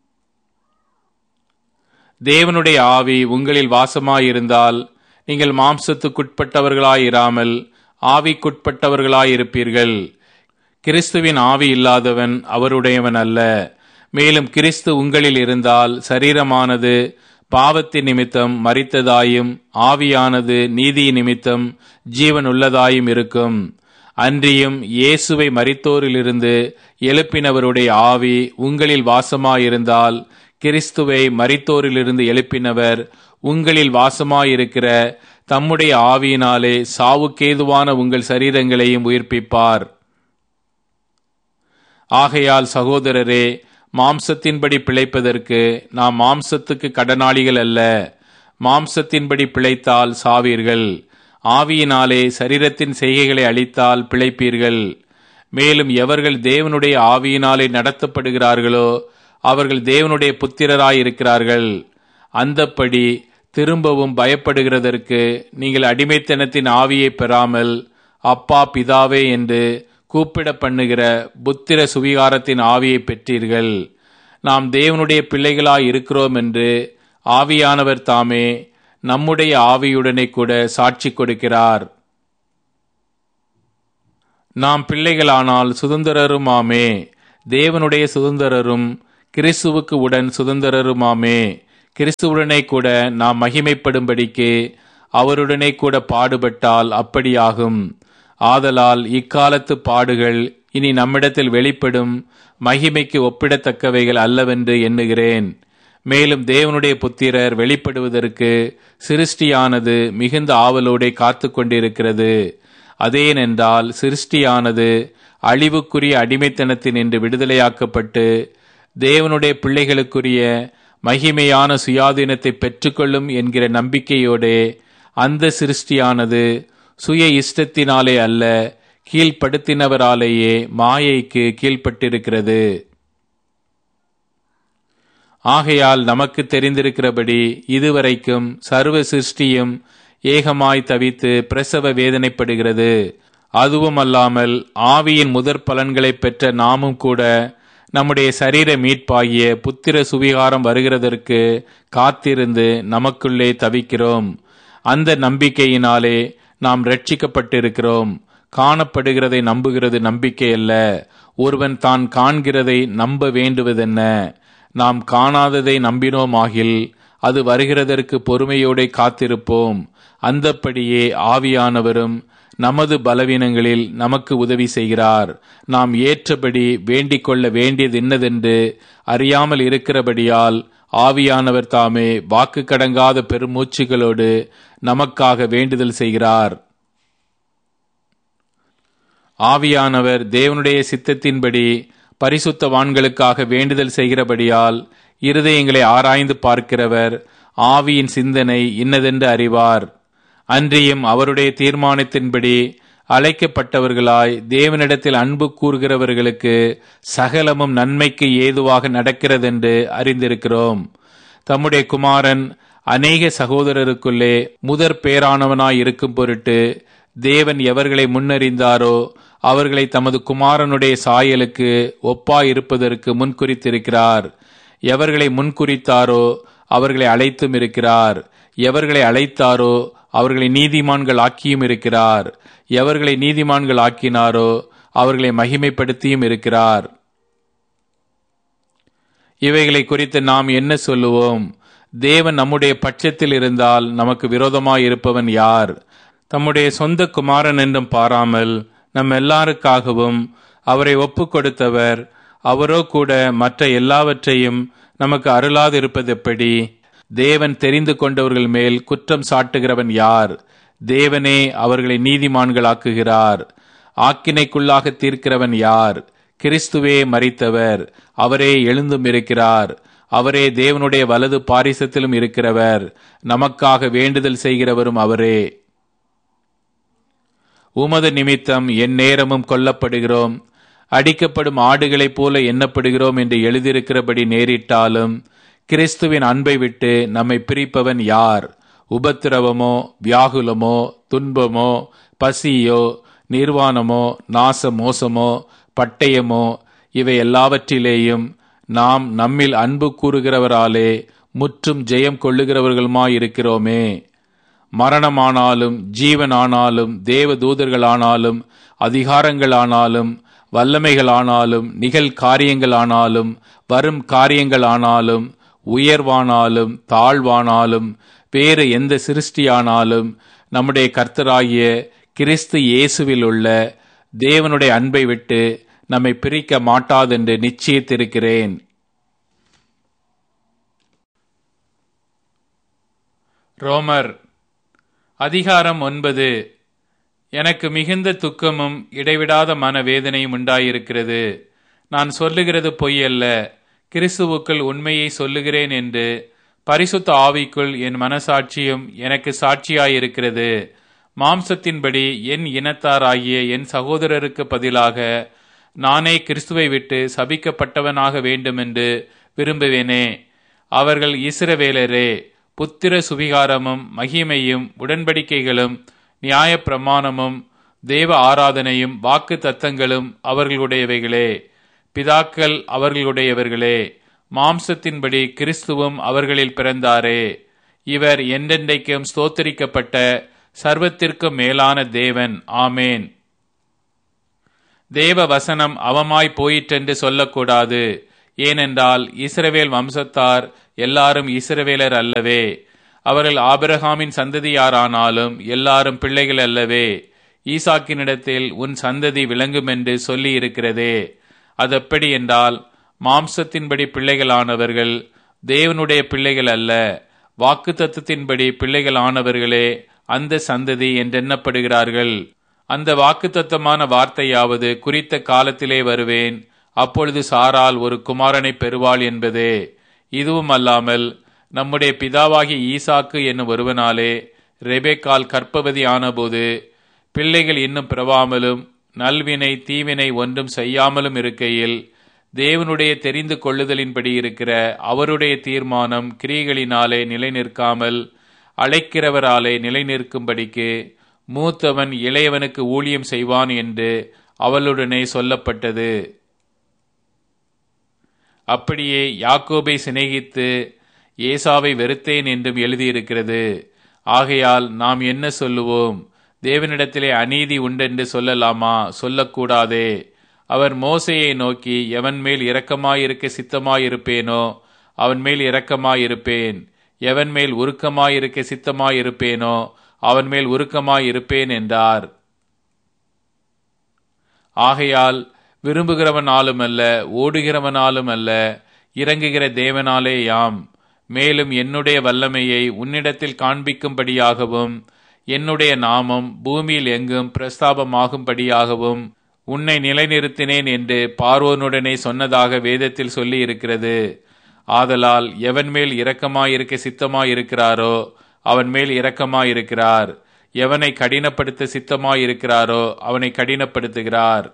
தேவனுடைய ஆவி உங்களில் வாசமாயிருந்தால் நீங்கள் மாம்சத்துக்குட்பட்டவர்களாயிராமல் ஆவிக்குட்பட்டவர்களாயிருப்பீர்கள். கிறிஸ்துவின் ஆவி இல்லாதவன் அவருடையவன் அல்ல. மேலும் கிறிஸ்து உங்களில் இருந்தால் சரீரமானது பாவத்தின் நிமித்தம் மரித்ததாயும் ஆவியானது நீதி நிமித்தம் ஜீவன் உள்ளதாயும் இருக்கும். அன்றியும் இயேசுவை மரித்தோரிலிருந்து எழுப்பினவருடைய ஆவி உங்களில் வாசமாயிருந்தால் கிறிஸ்துவை மரித்தோரிலிருந்து எழுப்பினவர் உங்களில் வாசமாயிருக்கிற தம்முடைய ஆவியினாலே சாவுக்கேதுவான உங்கள் சரீரங்களையும் உயிர்ப்பிப்பார். ஆகையால் சகோதரரே, மாம்சத்தின்படி பிழைப்பதற்கு நாம் மாம்சத்துக்கு கடனாளிகள் அல்ல. மாம்சத்தின்படி பிழைத்தால் சாவீர்கள், ஆவியினாலே சரீரத்தின் செய்கைகளை அழித்தால் பிழைப்பீர்கள். மேலும் எவர்கள் தேவனுடைய ஆவியினாலே நடத்தப்படுகிறார்களோ அவர்கள் தேவனுடைய புத்திரராயிருக்கிறார்கள். அந்தப்படி திரும்பவும் பயப்படுகிறதற்கு நீங்கள் அடிமைத்தனத்தின் ஆவியை பெறாமல் அப்பா பிதாவே என்று கூப்பிட பண்ணுகிற புத்திர சுவிகாரத்தின் ஆவியை பெற்றீர்கள். நாம் தேவனுடைய பிள்ளைகளாய் இருக்கிறோம் என்று ஆவியானவர் தாமே நம்முடைய ஆவியுடனே கூட சாட்சி கொடுக்கிறார். நாம் பிள்ளைகளானால் சுதந்திரருமாமே, தேவனுடைய சுதந்திரரும் கிறிஸ்துவுக்கு உடன் சுதந்திரருமாமே. கிறிஸ்துவுடனே கூட நாம் மகிமைப்படும்படிக்கு அவருடனே கூட பாடுபட்டால் அப்படியாகும். ஆதலால் இக்காலத்து பாடுகள் இனி நம்மிடத்தில் வெளிப்படும் மகிமைக்கு ஒப்பிடத்தக்கவைகள் அல்லவென்று எண்ணுகிறேன். மேலும் தேவனுடைய புத்திரர் வெளிப்படுவதற்கு சிருஷ்டியானது மிகுந்த ஆவலோடே காத்து கொண்டிருக்கிறது. அதேனென்றால் சிருஷ்டியானது அழிவுக்குரிய அடிமைத்தனத்தினின்று விடுதலையாக்கப்பட்டு தேவனுடைய பிள்ளைகளுக்குரிய மகிமையான சுயாதீனத்தை பெற்றுக்கொள்ளும் என்கிற நம்பிக்கையோடே அந்த சிருஷ்டியானது சுய இஷ்டத்தினாலே அல்ல, கீழ்ப்படுத்தினவராலேயே மாயைக்கு கீழ்ப்பட்டிருக்கிறது. ஆகையால் நமக்கு தெரிந்திருக்கிறபடி இதுவரைக்கும் சர்வ சிருஷ்டியும் ஏகமாய் தவித்து பிரசவ வேதனைப்படுகிறது. அதுவும் அல்லாமல் ஆவியின் முதற் பலன்களை பெற்ற நாமும் கூட நம்முடைய சரீர மீட்பாகிய புத்திர சுவிகாரம் வருகிறதற்கு காத்திருந்து நமக்குள்ளே தவிக்கிறோம். அந்த நம்பிக்கையினாலே நாம் ரட்சிக்கப்பட்டிருக்கிறோம். காணப்படுகிறதை நம்புகிறது நம்பிக்கை அல்ல, ஒருவன் தான் காண்கிறதை நம்ப வேண்டுவதென்ன? நாம் காணாததை நம்பினோமாகில் அது வருகிறதற்கு பொறுமையோடு காத்திருப்போம். அந்தப்படியே ஆவியானவரும் நமது பலவீனங்களில் நமக்கு உதவி செய்கிறார். நாம் ஏற்றபடி வேண்டிக் கொள்ள வேண்டியது என்னதென்று அறியாமல் இருக்கிறபடியால் ஆவியானவர் தாமே வாக்கு கடங்காத பெருமூச்சுகளோடு நமக்காக வேண்டுதல் செய்கிறார். ஆவியானவர் தேவனுடைய சித்தத்தின்படி பரிசுத்தவான்களுக்காக வேண்டுதல் செய்கிறபடியால் இருதயங்களை ஆராய்ந்து பார்க்கிறவர் ஆவியின் சிந்தனை இன்னதென்று அறிவார். அன்றியும் அவருடைய தீர்மானத்தின்படி அழைக்கப்பட்டவர்களாய் தேவனிடத்தில் அன்பு கூறுகிறவர்களுக்கு சகலமும் நன்மைக்கு ஏதுவாக நடக்கிறதென்று அறிந்திருக்கிறோம். தம்முடைய குமாரன் அநேக சகோதரருக்குள்ளே முதற் பேரானவனாய் இருக்கும் பொருட்டு தேவன் எவர்களை முன்னறிந்தாரோ அவர்களை தமது குமாரனுடைய சாயலுக்கு ஒப்பாயிருப்பதற்கு முன்குறித்திருக்கிறார். எவர்களை முன்குறித்தாரோ அவர்களை அழைத்தும் இருக்கிறார். எவர்களை அழைத்தாரோ அவர்களை நீதிமான்கள் ஆக்கியும் இருக்கிறார். எவர்களை நீதிமான்கள் ஆக்கினாரோ அவர்களை மகிமைப்படுத்தியும் இருக்கிறார். இவைகளை குறித்து நாம் என்ன சொல்லுவோம்? தேவன் நம்முடைய பட்சத்தில் இருந்தால் நமக்கு விரோதமாய் இருப்பவன் யார்? தம்முடைய சொந்த குமாரன் என்றும் பாராமல் நம் எல்லாருக்காகவும் அவரை ஒப்பு கொடுத்தவர் அவரோ கூட மற்ற எல்லாவற்றையும் நமக்கு அருளாதிருப்பது எப்படி? தேவன் தெரிந்து கொண்டவர்கள் மேல் குற்றம் சாட்டுகிறவன் யார்? தேவனே அவர்களை நீதிமான்களாக்குகிறார். ஆக்கினைக்குள்ளாக தீர்க்கிறவன் யார்? கிறிஸ்துவே மரித்தவர், அவரே எழுந்தும் இருக்கிறார். அவரே தேவனுடைய வலது பாரிசத்திலும் இருக்கிறவர். நமக்காக வேண்டுதல் செய்கிறவரும் அவரே. உமது நிமித்தம் என் நேரமும் கொல்லப்படுகிறோம், அடிக்கப்படும் ஆடுகளைப் போல எண்ணப்படுகிறோம் என்று எழுதியிருக்கிறபடி நேரிட்டாலும் கிறிஸ்துவின் அன்பை விட்டு நம்மை பிரிப்பவன் யார்? உபத்திரவமோ, வியாகுலமோ, துன்பமோ, பசியோ, நிர்வாணமோ, நாச மோசமோ, பட்டயமோ, இவை எல்லாவற்றிலேயும் நாம் நம்மில் அன்பு கூறுகிறவராலே முற்றும் ஜெயம் கொள்ளுகிறவர்களுமாயிருக்கிறோமே. மரணமானாலும் ஜீவனானாலும் தேவ தூதர்களானாலும் அதிகாரங்களானாலும் வல்லமைகளானாலும் நிகழ் காரியங்களானாலும் வரும் காரியங்களானாலும் உயர்வானாலும் தாழ்வானாலும் வேறு எந்த சிருஷ்டியானாலும் நம்முடைய கர்த்தராகிய கிறிஸ்து இயேசுவில் உள்ள தேவனுடைய அன்பை விட்டு நம்மை பிரிக்க மாட்டாதென்று நிச்சயித்திருக்கிறேன். ரோமர் அதிகாரம் ஒன்பது. எனக்கு மிகுந்த துக்கமும் இடைவிடாத மனவேதனையும் உண்டாயிருக்கிறது. நான் சொல்லுகிறது பொய் அல்ல, கிறிஸ்துவுக்குள் உண்மையை சொல்லுகிறேன் என்று பரிசுத்த ஆவிக்குள் என் மனசாட்சியும் எனக்கு சாட்சியாயிருக்கிறது. மாம்சத்தின்படி என் இனத்தாராகிய என் சகோதரருக்கு பதிலாக நானே கிறிஸ்துவை விட்டு சபிக்கப்பட்டவனாக வேண்டுமென்று விரும்புவேனே. அவர்கள் இஸ்ரவேலரே. புத்திர சுவிகாரமும் மகிமையும் உடன்படிக்கைகளும் நியாயப்பிரமாணமும் தேவ ஆராதனையும் வாக்கு தத்தங்களும் அவர்களுடையவைகளே. பிதாக்கள் அவர்களுடையவர்களே. மாம்சத்தின்படி கிறிஸ்துவும் அவர்களில் பிறந்தாரே. இவர் என்றென்றைக்கும் ஸ்தோத்தரிக்கப்பட்ட சர்வத்திற்கும் மேலான தேவன். ஆமேன். தேவ வசனம் அவமாய் போயிற்றென்று சொல்லக்கூடாது. ஏனென்றால் இஸ்ரவேல் வம்சத்தார் எல்லாரும் இஸ்ரவேலர் அல்லவே. அவர்கள் ஆபிரகாமின் சந்ததியாரானாலும் எல்லாரும் பிள்ளைகள் அல்லவே. ஈசாக்கினிடத்தில் உன் சந்ததி விளங்கும் என்று சொல்லி இருக்கிறதே. அதெப்படி என்றால், மாம்சத்தின்படி பிள்ளைகளானவர்கள் தேவனுடைய பிள்ளைகள் அல்ல, வாக்குத்தத்தத்தின்படி பிள்ளைகளானவர்களே அந்த சந்ததி என்றெண்ணப்படுகிறார்கள். அந்த வாக்குத்தத்தமான வார்த்தையாவது, குறித்த காலத்திலே வருவேன், அப்பொழுது சாராள் ஒரு குமாரனை பெறுவாள் என்பதே. இதுவும் அல்லாமல் நம்முடைய பிதாவாகிய ஈசாக்கு என்னும் ஒருவனாலே ரெபெக்காள் கர்ப்பவதி ஆனபோது பிள்ளைகள் இன்னும் பிறவாமலும் நல்வினை தீவினை ஒன்றும் செய்யாமலும் இருக்கையில் தேவனுடைய தெரிந்து கொள்ளுதலின்படி இருக்கிற அவருடைய தீர்மானம் கிரியைகளினாலே நிலை நிற்காமல் அழைக்கிறவராலே நிலை நிற்கும்படிக்கு மூத்தவன் இளையவனுக்கு ஊழியம் செய்வான் என்று அவளுடனே சொல்லப்பட்டது. அப்படியே யாக்கோபை சிநேகித்து ஏசாவை வெறுத்தேன் என்றும் எழுதியிருக்கிறது. ஆகையால் நாம் என்ன சொல்லுவோம்? தேவனிடத்திலே அநீதி உண்டென்று சொல்லலாமா? சொல்லக்கூடாதே. அவர் மோசேயை நோக்கி, எவன் மேல் இரக்கமாயிருக்க சித்தமாயிருப்பேனோ அவன் மேல் இரக்கமாயிருப்பேன், எவன் மேல் உருக்கமாயிருக்க சித்தமாயிருப்பேனோ அவன் மேல் உருக்கமாயிருப்பேன் என்றார். ஆகையால் விரும்புகிறவனாலும் அல்ல, ஓடுகிறவனாலும் அல்ல, இறங்குகிற தேவனாலே யாம். மேலும் என்னுடைய வல்லமையை உன்னிடத்தில் காண்பிக்கும்படியாகவும் என்னுடைய நாமம் பூமியில் எங்கும் பிரஸ்தாபமாகும்படியாகவும் உன்னை நிலைநிறுத்தினேன் என்று பார்வோனுடனே சொன்னதாக வேதத்தில் சொல்லி இருக்கிறது. ஆதலால் எவன் மேல் இரக்கமாயிருக்க சித்தமாயிருக்கிறாரோ அவன் மேல் இரக்கமாயிருக்கிறார், எவனை கடினப்படுத்த சித்தமாயிருக்கிறாரோ அவனை கடினப்படுத்துகிறார்.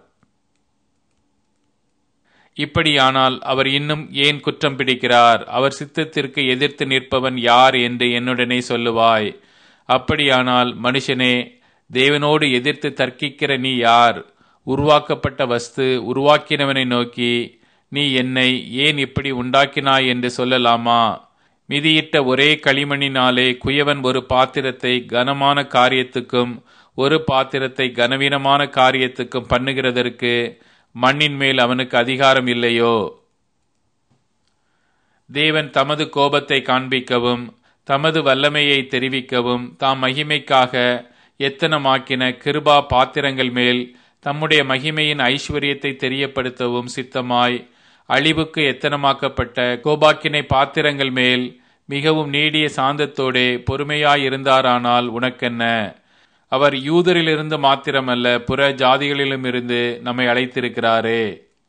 இப்படியானால் அவர் இன்னும் ஏன் குற்றம் பிடிக்கிறார்? அவர் சித்தத்திற்கு எதிர்த்து நிற்பவன் யார் என்று என்னுடனே சொல்லுவாய். அப்படியானால் மனுஷனே, தேவனோடு எதிர்த்து தர்க்கிக்கிற நீ யார்? உருவாக்கப்பட்ட வஸ்து உருவாக்கினவனை நோக்கி, நீ என்னை ஏன் இப்படி உண்டாக்கினாய் என்று சொல்லலாமா? மிதியிட்ட ஒரே களிமணினாலே குயவன் ஒரு பாத்திரத்தை கனமான காரியத்துக்கும் ஒரு பாத்திரத்தை கனவீனமான காரியத்துக்கும் பண்ணுகிறதற்கு மண்ணின் மேல் அவனுக்கு அதிகாரம் இல்லையோ? தேவன் தமது கோபத்தை காண்பிக்கவும் தமது வல்லமையை தெரிவிக்கவும் தாம் மகிமைக்காக எத்தனமாக்கின கிருபா பாத்திரங்கள் மேல் தம்முடைய மகிமையின் ஐஸ்வர்யத்தை தெரியப்படுத்தவும் சித்தமாய் அழிவுக்கு எத்தனமாக்கப்பட்ட கோபாக்கினை பாத்திரங்கள் மேல் மிகவும் நீடிய சாந்தத்தோடே பொறுமையாயிருந்தாரானால் உனக்கென்ன? அவர் யூதரிலிருந்து மாத்திரமல்ல, புற ஜாதிகளிலும் இருந்து நம்மை அழைத்திருக்கிறாரே.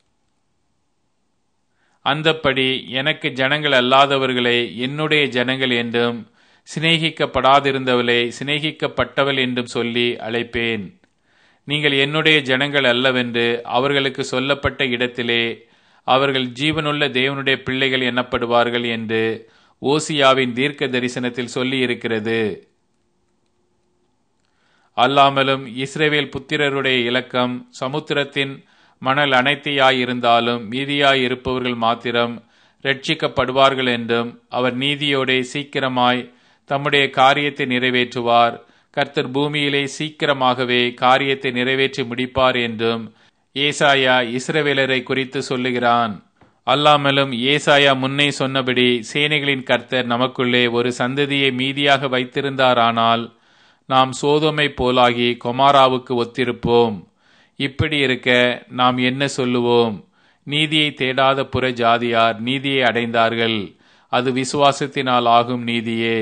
அந்தப்படி எனக்கு ஜனங்கள் அல்லாதவர்களை என்னுடைய ஜனங்கள் என்றும் சிநேகிக்கப்படாதிருந்தவளை சிநேகிக்கப்பட்டவள் என்றும் சொல்லி அழைப்பேன். நீங்கள் என்னுடைய ஜனங்கள் அல்லவென்று அவர்களுக்கு சொல்லப்பட்ட இடத்திலே அவர்கள் ஜீவனுள்ள தேவனுடைய பிள்ளைகள் எனப்படுவார்கள் என்று ஓசியாவின் தீர்க்க தரிசனத்தில் சொல்லி இருக்கிறது. அல்லாமலும் இஸ்ரவேல் புத்திரருடைய இலக்கம் சமுத்திரத்தின் மணல் அனைத்தையாயிருந்தாலும் மீதியாயிருப்பவர்கள் மாத்திரம் ரட்சிக்கப்படுவார்கள் என்றும் அவர் நீதியோடே சீக்கிரமாய் தம்முடைய காரியத்தை நிறைவேற்றுவார், கர்த்தர் பூமியிலே சீக்கிரமாகவே காரியத்தை நிறைவேற்றி முடிப்பார் என்றும் ஏசாயா இஸ்ரவேலரை குறித்து சொல்லுகிறான். அல்லாமலும் ஏசாயா முன்னே சொன்னபடி சேனைகளின் கர்த்தர் நமக்குள்ளே ஒரு சந்ததியை மீதியாக வைத்திருந்தாரானால் நாம் சோதோமை போலாகி கொமாராவுக்கு ஒத்திருப்போம். இப்படி இருக்க நாம் என்ன சொல்லுவோம்? நீதியை தேடாத புற ஜாதியார் நீதியை அடைந்தார்கள், அது விசுவாசத்தினால் ஆகும் நீதியே.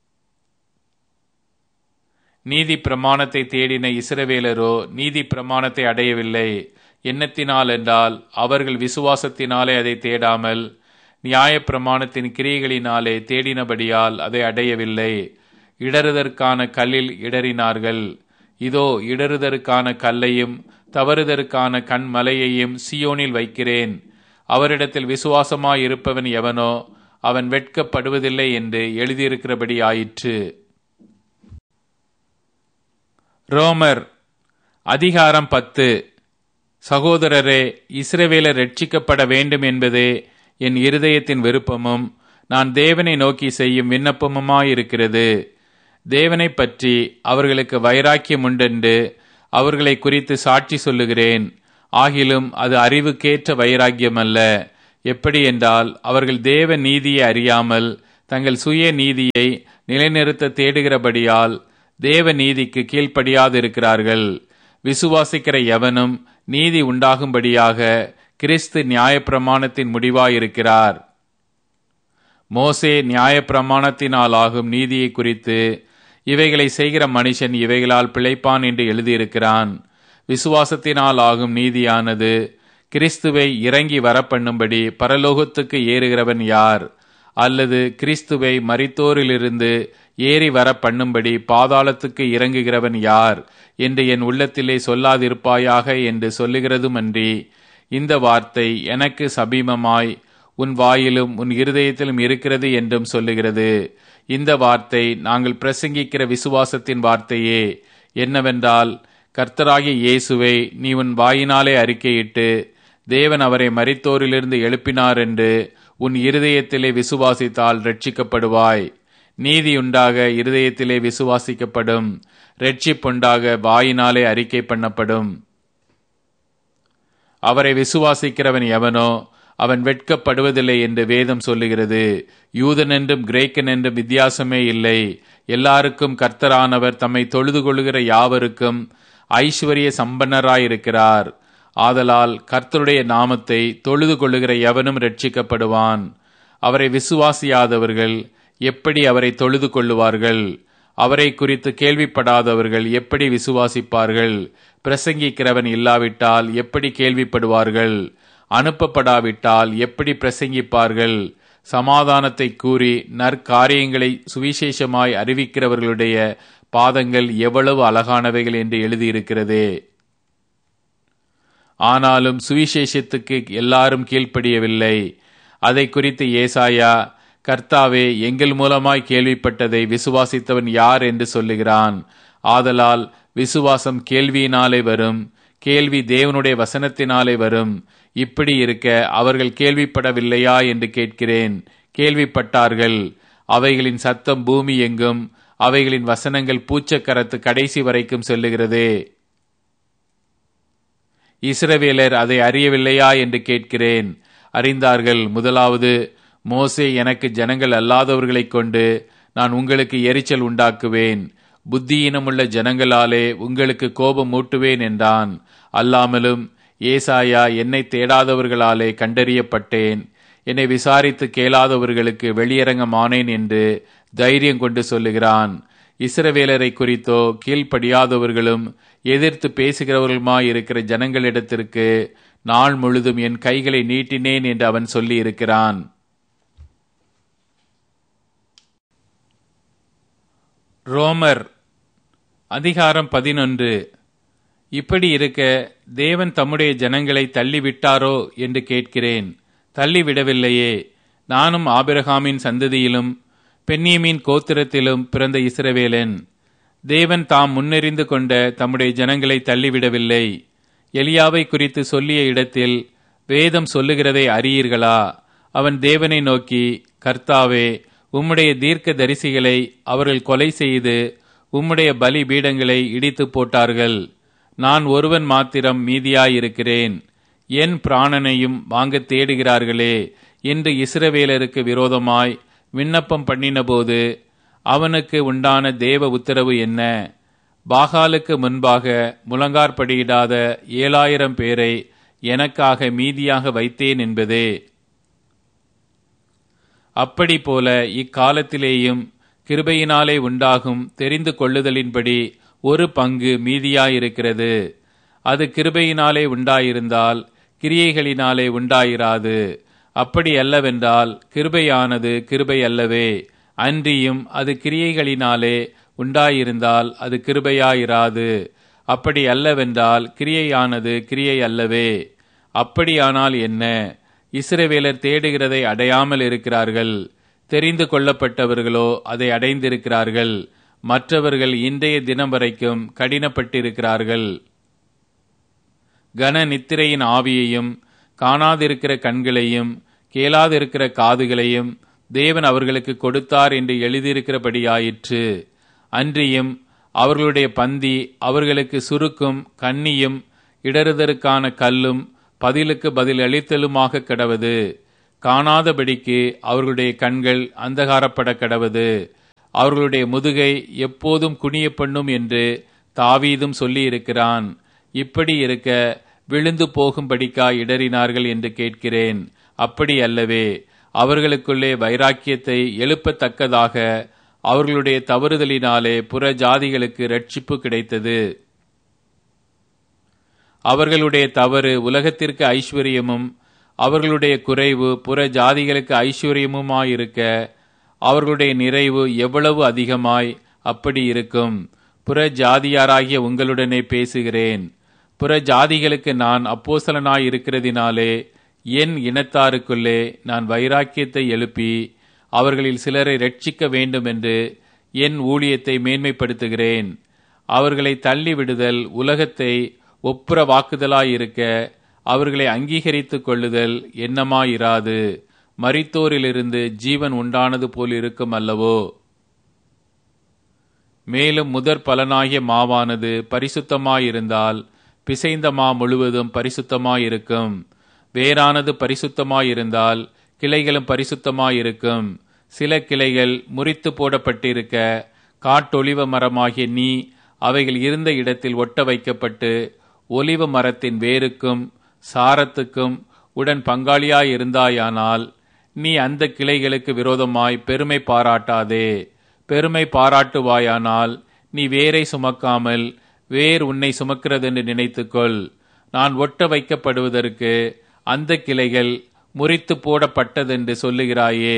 நீதி பிரமாணத்தை தேடின இஸ்ரவேலரோ நீதி பிரமாணத்தை அடையவில்லை. எண்ணத்தினால் என்றால் அவர்கள் விசுவாசத்தினாலே அதை தேடாமல் நியாய பிரமாணத்தின் கிரியைகளினாலே தேடினபடியால் அதை அடையவில்லை. இடறுதற்கான கல்லில் இடறினார்கள். இதோ இடறுதற்கான கல்லையும் தவறுதற்கான கண்மலையையும் சியோனில் வைக்கிறேன். அவரிடத்தில் விசுவாசமாயிருப்பவன் எவனோ அவன் வெட்கப்படுவதில்லை என்று எழுதியிருக்கிறபடி ஆயிற்று. ரோமர் அதிகாரம் பத்து. சகோதரரே, இஸ்ரவேலர் ரட்சிக்கப்பட வேண்டும் என்பதே என் இருதயத்தின் விருப்பமும் நான் தேவனை நோக்கி செய்யும் விண்ணப்பமுமாயிருக்கிறது. தேவனை பற்றி அவர்களுக்கு வைராக்கியம் உண்டென்று அவர்களை குறித்து சாட்சி சொல்லுகிறேன். ஆகிலும் அது அறிவுக்கேற்ற வைராக்கியம் அல்ல, எப்படி என்றால், அவர்கள் தேவ நீதியை அறியாமல் தங்கள் சுய நீதியை நிலைநிறுத்த தேடுகிறபடியால் தேவ நீதிக்கு கீழ்ப்படியாதிருக்கிறார்கள். விசுவாசிக்கிற எவனும் நீதி உண்டாகும்படியாக கிறிஸ்து நியாயப்பிரமாணத்தின் முடிவாயிருக்கிறார். மோசே நியாயப்பிரமாணத்தினாலாகும் நீதியை குறித்து, இவைகளை செய்கிற மனுஷன் இவைகளால் பிழைப்பான் என்று எழுதியிருக்கிறான். விசுவாசத்தினால் ஆகும் நீதியானது கிறிஸ்துவை இறங்கி வரப்பண்ணும்படி பரலோகத்துக்கு ஏறுகிறவன் யார்? அல்லது கிறிஸ்துவை மரித்தோரிலிருந்து ஏறி வர பண்ணும்படி பாதாளத்துக்கு இறங்குகிறவன் யார் என்று என் உள்ளத்திலே சொல்லாதிருப்பாயாக என்று சொல்லுகிறதுமன்றி, இந்த வார்த்தை எனக்கு சபீமமாய் உன் வாயிலும் உன் இருதயத்திலும் இருக்கிறது என்றும் சொல்லுகிறது. இந்த வார்த்தை நாங்கள் பிரசங்கிக்கிற விசுவாசத்தின் வார்த்தையே. என்னவென்றால், கர்த்தராகிய இயேசுவை நீ உன் வாயினாலே அறிக்கையிட்டு தேவன் அவரை மரித்தோரிலிருந்து எழுப்பினார் என்று உன் இருதயத்திலே விசுவாசித்தால் ரட்சிக்கப்படுவாய். நீதியுண்டாக இருதயத்திலே விசுவாசிக்கப்படும், ரட்சிப்புண்டாக வாயினாலே அறிக்கை பண்ணப்படும். அவரை விசுவாசிக்கிறவன் எவனோ அவன் வெட்கப்படுவதில்லை என்று வேதம் சொல்லுகிறது. யூதன் என்றும் கிரேக்கன் என்றும் வித்தியாசமே இல்லை. எல்லாருக்கும் கர்த்தரானவர் தம்மை தொழுது கொள்ளுகிற யாவருக்கும் ஐஸ்வர்ய சம்பன்னராயிருக்கிறார். ஆதலால் கர்த்தருடைய நாமத்தை தொழுது கொள்ளுகிற எவனும் ரட்சிக்கப்படுவான். அவரை விசுவாசியாதவர்கள் எப்படி அவரை தொழுது கொள்ளுவார்கள்? அவரை குறித்து கேள்விப்படாதவர்கள் எப்படி விசுவாசிப்பார்கள்? பிரசங்கிக்கிறவன் இல்லாவிட்டால் எப்படி கேள்விப்படுவார்கள்? அனுப்பப்படாவிட்டால் எப்படி பிரசங்கிப்பார்கள்? சமாதானத்தை கூறி நற்காரியங்களை சுவிசேஷமாய் அறிவிக்கிறவர்களுடைய பாதங்கள் எவ்வளவு அழகானவைகள் என்று எழுதியிருக்கிறதே. ஆனாலும் சுவிசேஷத்துக்கு எல்லாரும் கீழ்ப்படியவில்லை. அதை குறித்து ஏசாயா, கர்த்தாவே, எங்கள் மூலமாய் கேள்விப்பட்டதை விசுவாசித்தவன் யார் என்று சொல்லுகிறான். ஆதலால் விசுவாசம் கேள்வியினாலே வரும், கேள்வி தேவனுடைய வசனத்தினாலே வரும். இப்படி இருக்க அவர்கள் கேள்விப்படவில்லையா என்று கேட்கிறேன். கேள்விப்பட்டார்கள். அவைகளின் சத்தம் பூமி எங்கும், அவைகளின் வசனங்கள் பூச்சக்கரத்து கடைசி வரைக்கும் செல்லுகிறதே. இஸ்ரவேலர் அதை அறியவில்லையா என்று கேட்கிறேன். அறிந்தார்கள். முதலாவது, மோசே எனக்கு ஜனங்கள் அல்லாதவர்களைக் கொண்டு நான் உங்களுக்கு எரிச்சல் உண்டாக்குவேன், புத்தியினமுள்ள ஜனங்களாலே உங்களுக்கு கோபம் மூட்டுவேன் என்றான். அல்லாமலும் ஏசாயா, என்னை தேடாதவர்களாலே கண்டறியப்பட்டேன், என்னை விசாரித்து கேளாதவர்களுக்கு வெளியரங்கமானேன் என்று தைரியம் கொண்டு சொல்லுகிறான். இஸ்ரவேலரை குறித்தோ கீழ்ப்படியாதவர்களும் எதிர்த்து பேசுகிறவர்களுமாயிருக்கிற ஜனங்களிடத்திற்கு நாள் முழுதும் என் கைகளை நீட்டினேன் என்று அவன் சொல்லி இருக்கிறான். ரோமர் அதிகாரம் பதினொன்று. இப்படி இருக்க தேவன் தம்முடைய ஜனங்களை தள்ளிவிட்டாரோ என்று கேட்கிறேன். தள்ளிவிடவில்லையே. நானும் ஆபிரகாமின் சந்ததியிலும் பென்யமீன் கோத்திரத்திலும் பிறந்த இஸ்ரவேலன். தேவன் தாம் முன்னெறிந்து கொண்ட தம்முடைய ஜனங்களை தள்ளிவிடவில்லை. எலியாவை குறித்து சொல்லிய இடத்தில் வேதம் சொல்லுகிறதை அறியீர்களா? அவன் தேவனை நோக்கி, கர்த்தாவே, உம்முடைய தீர்க்க தரிசிகளை அவர்கள் கொலை செய்து உம்முடைய பலி பீடங்களை இடித்து போட்டார்கள். நான் ஒருவன் மாத்திரம் மீதியாயிருக்கிறேன், என் பிராணனையும் வாங்க தேடுகிறார்களே என்று இஸ்ரவேலருக்கு விரோதமாய் விண்ணப்பம் பண்ணினபோது அவனுக்கு உண்டான தேவ உத்தரவு என்ன? பாகாலுக்கு முன்பாக முழங்கார்படியிடாத ஏழாயிரம் பேரை எனக்காக மீதியாக வைத்தேன் என்பதே. அப்படி போல இக்காலத்திலேயும் கிருபையினாலே உண்டாகும் தெரிந்து கொள்ளுதலின்படி ஒரு பங்கு மீதியாயிருக்கிறது. அது கிருபையினாலே உண்டாயிருந்தால் கிரியைகளினாலே உண்டாயிராது. அப்படி அல்லவென்றால் கிருபையானது கிருபை அல்லவே. அன்றியும் அது கிரியைகளினாலே உண்டாயிருந்தால் அது கிருபையாயிராது. அப்படி அல்லவென்றால் கிரியையானது கிரியை அல்லவே. அப்படியானால் என்ன? இஸ்ரவேலர் தேடுகிறதை அடையாமல் இருக்கிறார்கள், தெரிந்து கொள்ளப்பட்டவர்களோ அதை அடைந்திருக்கிறார்கள். மற்றவர்கள் இன்றைய தினம் வரைக்கும் கடினப்பட்டிருக்கிறார்கள். கன நித்திரையின் ஆவியையும் காணாதிருக்கிற கண்களையும் கேளாதிருக்கிற காதுகளையும் தேவன் அவர்களுக்கு கொடுத்தார் என்று எழுதியிருக்கிறபடியாயிற்று. அன்றியும் அவர்களுடைய பந்தி அவர்களுக்கு சுருக்கும் கண்ணியும் இடறுதற்கான கல்லும் பதிலுக்கு பதில் அளித்தலுமாக கிடவது. காணாதபடிக்கு அவர்களுடைய கண்கள் அந்தகாரப்பட கடவது. அவர்களுடைய முதுகை எப்போதும் குனிய பண்ணும் என்று தாவீதும் சொல்லியிருக்கிறான். இப்படி இருக்க விழுந்து போகும்படிக்கா இடறினார்கள் என்று கேட்கிறேன். அப்படி அல்லவே. அவர்களுக்குள்ளே வைராக்கியத்தை எழுப்பத்தக்கதாக அவர்களுடைய தவறுதலினாலே புற ஜாதிகளுக்கு இரட்சிப்பு கிடைத்தது. அவர்களுடைய தவறு உலகத்திற்கு ஐஸ்வர்யமும் அவர்களுடைய குறைவு புற ஜாதிகளுக்கு ஐஸ்வர்யமுமாயிருக்க அவர்களுடைய நிறைவு எவ்வளவு அதிகமாய் அப்படி இருக்கும். புற ஜாதியாராகிய உங்களுடனே பேசுகிறேன். புற ஜாதிகளுக்கு நான் அப்போஸ்தலனாய் இருக்கிறதினாலே என் இனத்தாருக்குள்ளே நான் வைராக்கியத்தை எழுப்பி அவர்களில் சிலரை ரட்சிக்க வேண்டும் என்று என் ஊழியத்தை மேன்மைப்படுத்துகிறேன். அவர்களை தள்ளிவிடுதல் உலகத்தை ஒப்புர வாக்குதலாயிருக்க அவர்களை அங்கீகரித்துக் கொள்ளுதல் எண்ணமாயிராது. மரித்தோரிலிருந்து ஜீவன் உண்டானது போல் இருக்கும் அல்லவோ. மேலும் முதற் பலனாகிய மாவானது பரிசுத்தமாயிருந்தால் பிசைந்த மா முழுவதும் பரிசுத்தமாயிருக்கும். வேரானது பரிசுத்தமாயிருந்தால் கிளைகளும் பரிசுத்தமாயிருக்கும். சில கிளைகள் முறித்து போடப்பட்டிருக்க காட்டொலிவ மரமாகிய நீ அவைகள் இருந்த இடத்தில் ஒட்ட வைக்கப்பட்டு ஒலிவ மரத்தின் வேருக்கும் சாரத்துக்கும் உடன் பங்காளியாயிருந்தாயானால் நீ அந்த கிளைகளுக்கு விரோதமாய் பெருமை பாராட்டாதே. பெருமை பாராட்டுவாயானால் நீ வேரை சுமக்காமல் வேர் உன்னை சுமக்கிறதென்று நினைத்துக்கொள். நான் ஒட்ட வைக்கப்படுவதற்கு அந்த கிளைகள் முறித்து போடப்பட்டதென்று சொல்லுகிறாயே.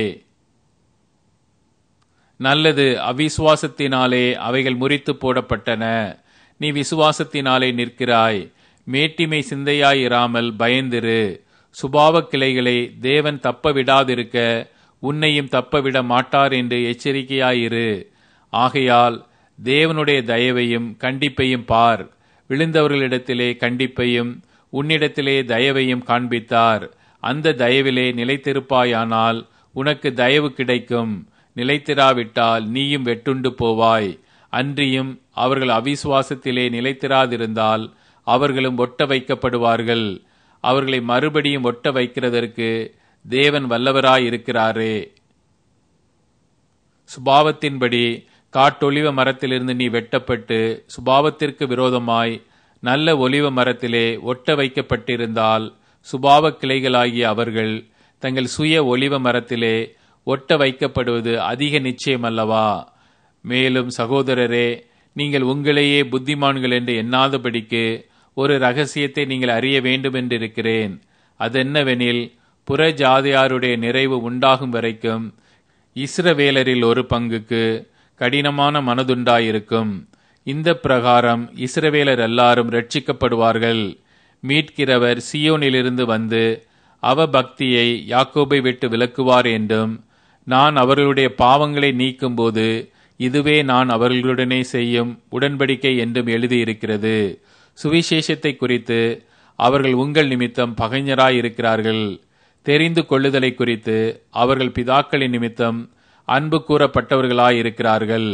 நல்லது, அவிசுவாசத்தினாலே அவைகள் முறித்து போடப்பட்டன. நீ விசுவாசத்தினாலே நிற்கிறாய். மேட்டிமை சிந்தையாயிராமல் பயந்திரு. சுபாவ கிளைகளை தேவன் தப்ப விடாதிருக்க உன்னையும் தப்பவிட மாட்டார் என்று எச்சரிக்கையாயிரு. ஆகையால் தேவனுடைய தயவையும் கண்டிப்பையும் பார். விழுந்தவர்களிடத்திலே கண்டிப்பையும் உன்னிடத்திலே தயவையும் காண்பித்தார். அந்த தயவிலே நிலைத்திருப்பாயானால் உனக்கு தயவு கிடைக்கும். நிலைத்திராவிட்டால் நீயும் வெட்டுண்டு போவாய். அன்றியும் அவர்கள் அவிசுவாசத்திலே நிலைத்திராதிருந்தால் அவர்களும் ஒட்ட வைக்கப்படுவார்கள். அவர்களை மறுபடியும் ஒட்ட வைக்கிறதற்கு தேவன் வல்லவராயிருக்கிறாரே. சுபாவத்தின்படி காட்டொலிவ மரத்திலிருந்து நீ வெட்டப்பட்டு சுபாவத்திற்கு விரோதமாய் நல்ல ஒலிவ மரத்திலே ஒட்ட வைக்கப்பட்டிருந்தால் சுபாவ கிளைகளாகிய அவர்கள் தங்கள் சுய ஒலிவ மரத்திலே ஒட்ட வைக்கப்படுவது அதிக நிச்சயமல்லவா? மேலும் சகோதரரே, நீங்கள் உங்களையே புத்திமான்கள் என்று எண்ணாதபடிக்கு ஒரு இரகசியத்தை நீங்கள் அறிய வேண்டும் என்றிருக்கிறேன். அதென்னவெனில், புற ஜாதியாருடைய நிறைவு உண்டாகும் வரைக்கும் இஸ்ரவேலரில் ஒரு பங்குக்கு கடினமான மனதுண்டாயிருக்கும். இந்த பிரகாரம் இஸ்ரவேலர் எல்லாரும் ரட்சிக்கப்படுவார்கள். மீட்கிறவர் சியோனிலிருந்து வந்து அவ பக்தியை யாக்கோபை விட்டு விலக்குவார் என்றும், நான் அவர்களுடைய பாவங்களை நீக்கும்போது இதுவே நான் அவர்களுடனே செய்யும் உடன்படிக்கை என்றும் எழுதியிருக்கிறது. சுவிசேஷத்தை குறித்து அவர்கள் உங்கள் நிமித்தம் பகைஞராயிருக்கிறார்கள். தெரிந்து கொள்ளுதலை குறித்து அவர்கள் பிதாக்களின் நிமித்தம் அன்பு கூறப்பட்டவர்களாயிருக்கிறார்கள்.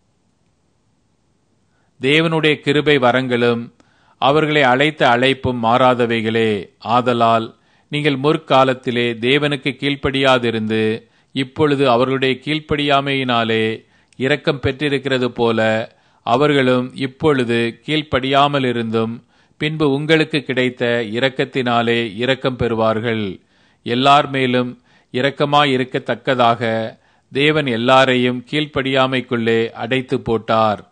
தேவனுடைய கிருபை வரங்களும் அவர்களை அழைத்த அழைப்பும் மாறாதவைகளே. ஆதலால் நீங்கள் முற்காலத்திலே தேவனுக்கு கீழ்ப்படியாதிருந்து இப்பொழுது அவர்களுடைய கீழ்ப்படியாமையினாலே இரக்கம் பெற்றிருக்கிறது போல அவர்களும் இப்பொழுது கீழ்ப்படியாமல் இருந்தும் பின்பு உங்களுக்கு கிடைத்த இரக்கத்தினாலே இரக்கம் பெறுவார்கள். எல்லார் மேலும் இரக்கமாயிருக்கத்தக்கதாக தேவன் எல்லாரையும் கீழ்ப்படியாமைக்குள்ளே அடைத்து போட்டார்.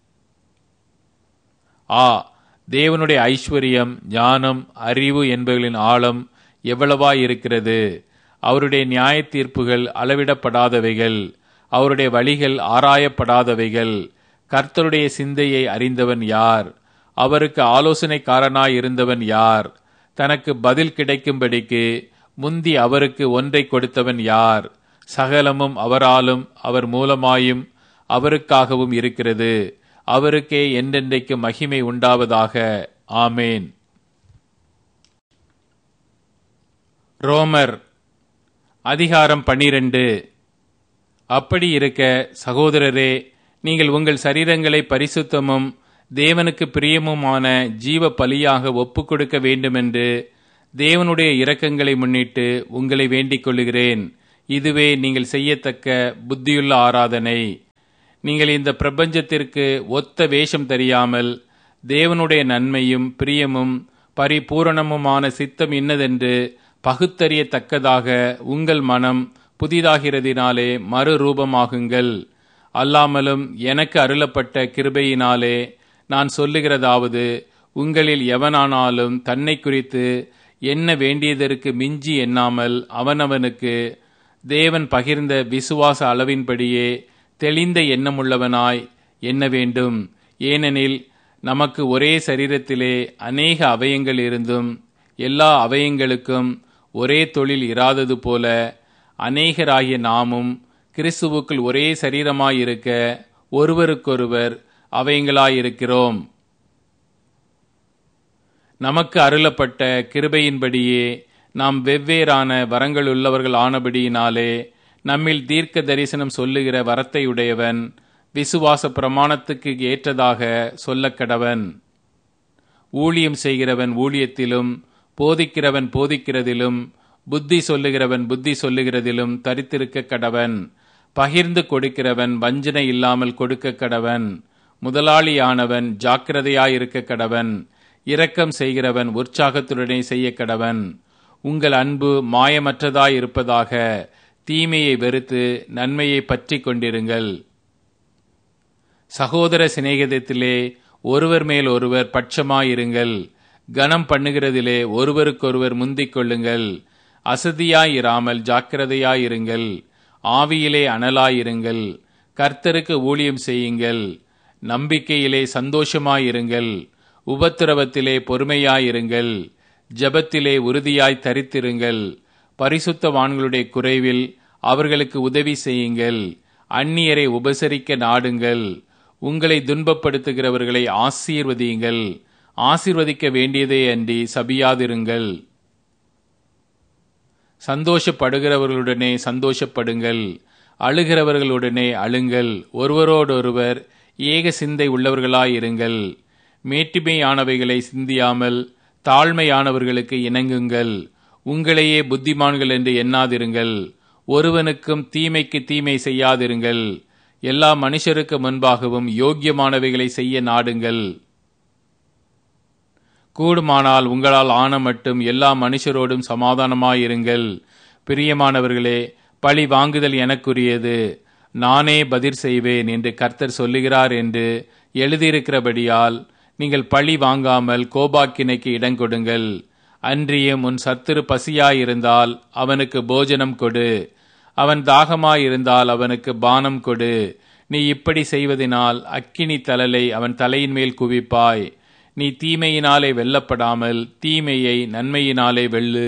ஆ, தேவனுடைய ஐஸ்வர்யம், ஞானம், அறிவு என்பவர்களின் ஆழம் எவ்வளவாயிருக்கிறது! அவருடைய நியாய தீர்ப்புகள் அளவிடப்படாதவைகள், அவருடைய வழிகள் ஆராயப்படாதவைகள். கர்த்தருடைய சிந்தையை அறிந்தவன் யார்? அவருக்கு ஆலோசனைக்காரனாயிருந்தவன் யார்? தனக்கு பதில் கிடைக்கும்படிக்கு முந்தி அவருக்கு ஒன்றை கொடுத்தவன் யார்? சகலமும் அவராலும் அவர் மூலமாயும் அவருக்காகவும் இருக்கிறது. அவருக்கே என்றென்றைக்கு மகிமை உண்டாவதாக. ஆமேன். ரோமர் அதிகாரம் பனிரெண்டு. அப்படி இருக்க சகோதரரே, நீங்கள் உங்கள் சரீரங்களை பரிசுத்தமும் தேவனுக்கு பிரியமுமான ஜீவ பலியாக ஒப்புக் கொடுக்க வேண்டுமென்று தேவனுடைய இரக்கங்களை முன்னிட்டு உங்களை வேண்டிக் கொள்ளுகிறேன். இதுவே நீங்கள் செய்யத்தக்க புத்தியுள்ள ஆராதனை. நீங்கள் இந்த பிரபஞ்சத்திற்கு ஒத்த வேஷம் தெரியாமல் தேவனுடைய நன்மையும் பிரியமும் பரிபூரணமுமான சித்தம் இன்னதென்று பகுத்தறியத்தக்கதாக உங்கள் மனம் புதிதாகிறதினாலே மறுரூபமாகுங்கள். அல்லாமலும் எனக்கு அருளப்பட்ட கிருபையினாலே நான் சொல்லுகிறதாவது, உங்களில் எவனானாலும் தன்னை குறித்து என்ன வேண்டியதற்கு மிஞ்சி எண்ணாமல் அவனவனுக்கு தேவன் பகிர்ந்த விசுவாச அளவின்படியே தெளிந்த எண்ணமுள்ளவனாய் எண்ண வேண்டும். ஏனெனில் நமக்கு ஒரே சரீரத்திலே அநேக அவயங்கள் இருந்தும் எல்லா அவயங்களுக்கும் ஒரே தொழில் இராதது போல அநேகராகிய நாமும் கிறிஸ்துவுக்குள் ஒரே சரீரமாயிருக்க ஒருவருக்கொருவர் அவயங்களாயிருக்கிறோம். நமக்கு அருளப்பட்ட கிருபையின்படியே நாம் வெவ்வேறான வரங்கள் உள்ளவர்கள் ஆனபடியினாலே நம்மில் தீர்க்க தரிசனம் சொல்லுகிற வரத்தையுடையவன் விசுவாச பிரமாணத்துக்கு ஏற்றதாக சொல்லக் கடவன். ஊழியம் செய்கிறவன் ஊழியத்திலும், போதிக்கிறவன் போதிக்கிறதிலும், புத்தி சொல்லுகிறவன் புத்தி சொல்லுகிறதிலும் தரித்திருக்க கடவன். பகிர்ந்து கொடுக்கிறவன் வஞ்சனை இல்லாமல் கொடுக்க கடவன். முதலாளியானவன் ஜாக்கிரதையாயிருக்க கடவன். இரக்கம் செய்கிறவன் உற்சாகத்துடனே செய்ய கடவன். உங்கள் அன்பு மாயமற்றதாயிருப்பதாக. தீமையை வெறுத்து நன்மையை பற்றி கொண்டிருங்கள். சகோதர சிநேகிதத்திலே ஒருவர் மேல் ஒருவர் பட்சமாயிருங்கள். கனம் பண்ணுகிறதிலே ஒருவருக்கொருவர் முந்திக் கொள்ளுங்கள். அசதியாயிராமல் ஜாக்கிரதையாயிருங்கள். ஆவியிலே அனலாயிருங்கள். கர்த்தருக்கு ஊழியம் செய்யுங்கள். நம்பிக்கையிலே சந்தோஷமாயிருங்கள். உபத்திரவத்திலே பொறுமையாயிருங்கள். ஜெபத்திலே உறுதியாய் தரித்திருங்கள். பரிசுத்தவான்களுடைய குறைவில் அவர்களுக்கு உதவி செய்யுங்கள். அந்நியரை உபசரிக்க நாடுங்கள். உங்களை துன்பப்படுத்துகிறவர்களை ஆசீர்வதியுங்கள். ஆசீர்வதிக்க வேண்டியதே அன்றி சபியாதிருங்கள். சந்தோஷப்படுகிறவர்களுடனே சந்தோஷப்படுங்கள். அழுகிறவர்களுடனே அழுங்கள். ஒருவரோடொருவர் ஏக சிந்தை உள்ளவர்களாயிருங்கள். மேட்டிமையானவைகளை சிந்தியாமல் தாழ்மையானவர்களுக்கு இணங்குங்கள். உங்களையே புத்திமான்கள் என்று எண்ணாதிருங்கள். ஒருவனுக்கும் தீமைக்கு தீமை செய்யாதிருங்கள். எல்லா மனுஷருக்கு முன்பாகவும் யோக்கியமானவைகளை செய்ய நாடுங்கள். கூடுமானால் உங்களால் ஆன மட்டும் எல்லா மனுஷரோடும் சமாதானமாயிருங்கள். பிரியமானவர்களே, பழி வாங்குதல் எனக்குரியது, நானே பதில் செய்வேன் என்று கர்த்தர் சொல்லுகிறார் என்று எழுதியிருக்கிறபடியால் நீங்கள் பழி வாங்காமல் கோபாக்கினைக்கு இடங்கொடுங்கள். அன்றியும் உன் சத்துரு பசியாயிருந்தால் அவனுக்கு போஜனம் கொடு. அவன் தாகமாயிருந்தால் அவனுக்கு பானம் கொடு. நீ இப்படி செய்வதனால் அக்கினி தழலை அவன் தலையின் மேல் குவிப்பாய். நீ தீமையினாலே வெல்லப்படாமல் தீமையை நன்மையினாலே வெல்லு.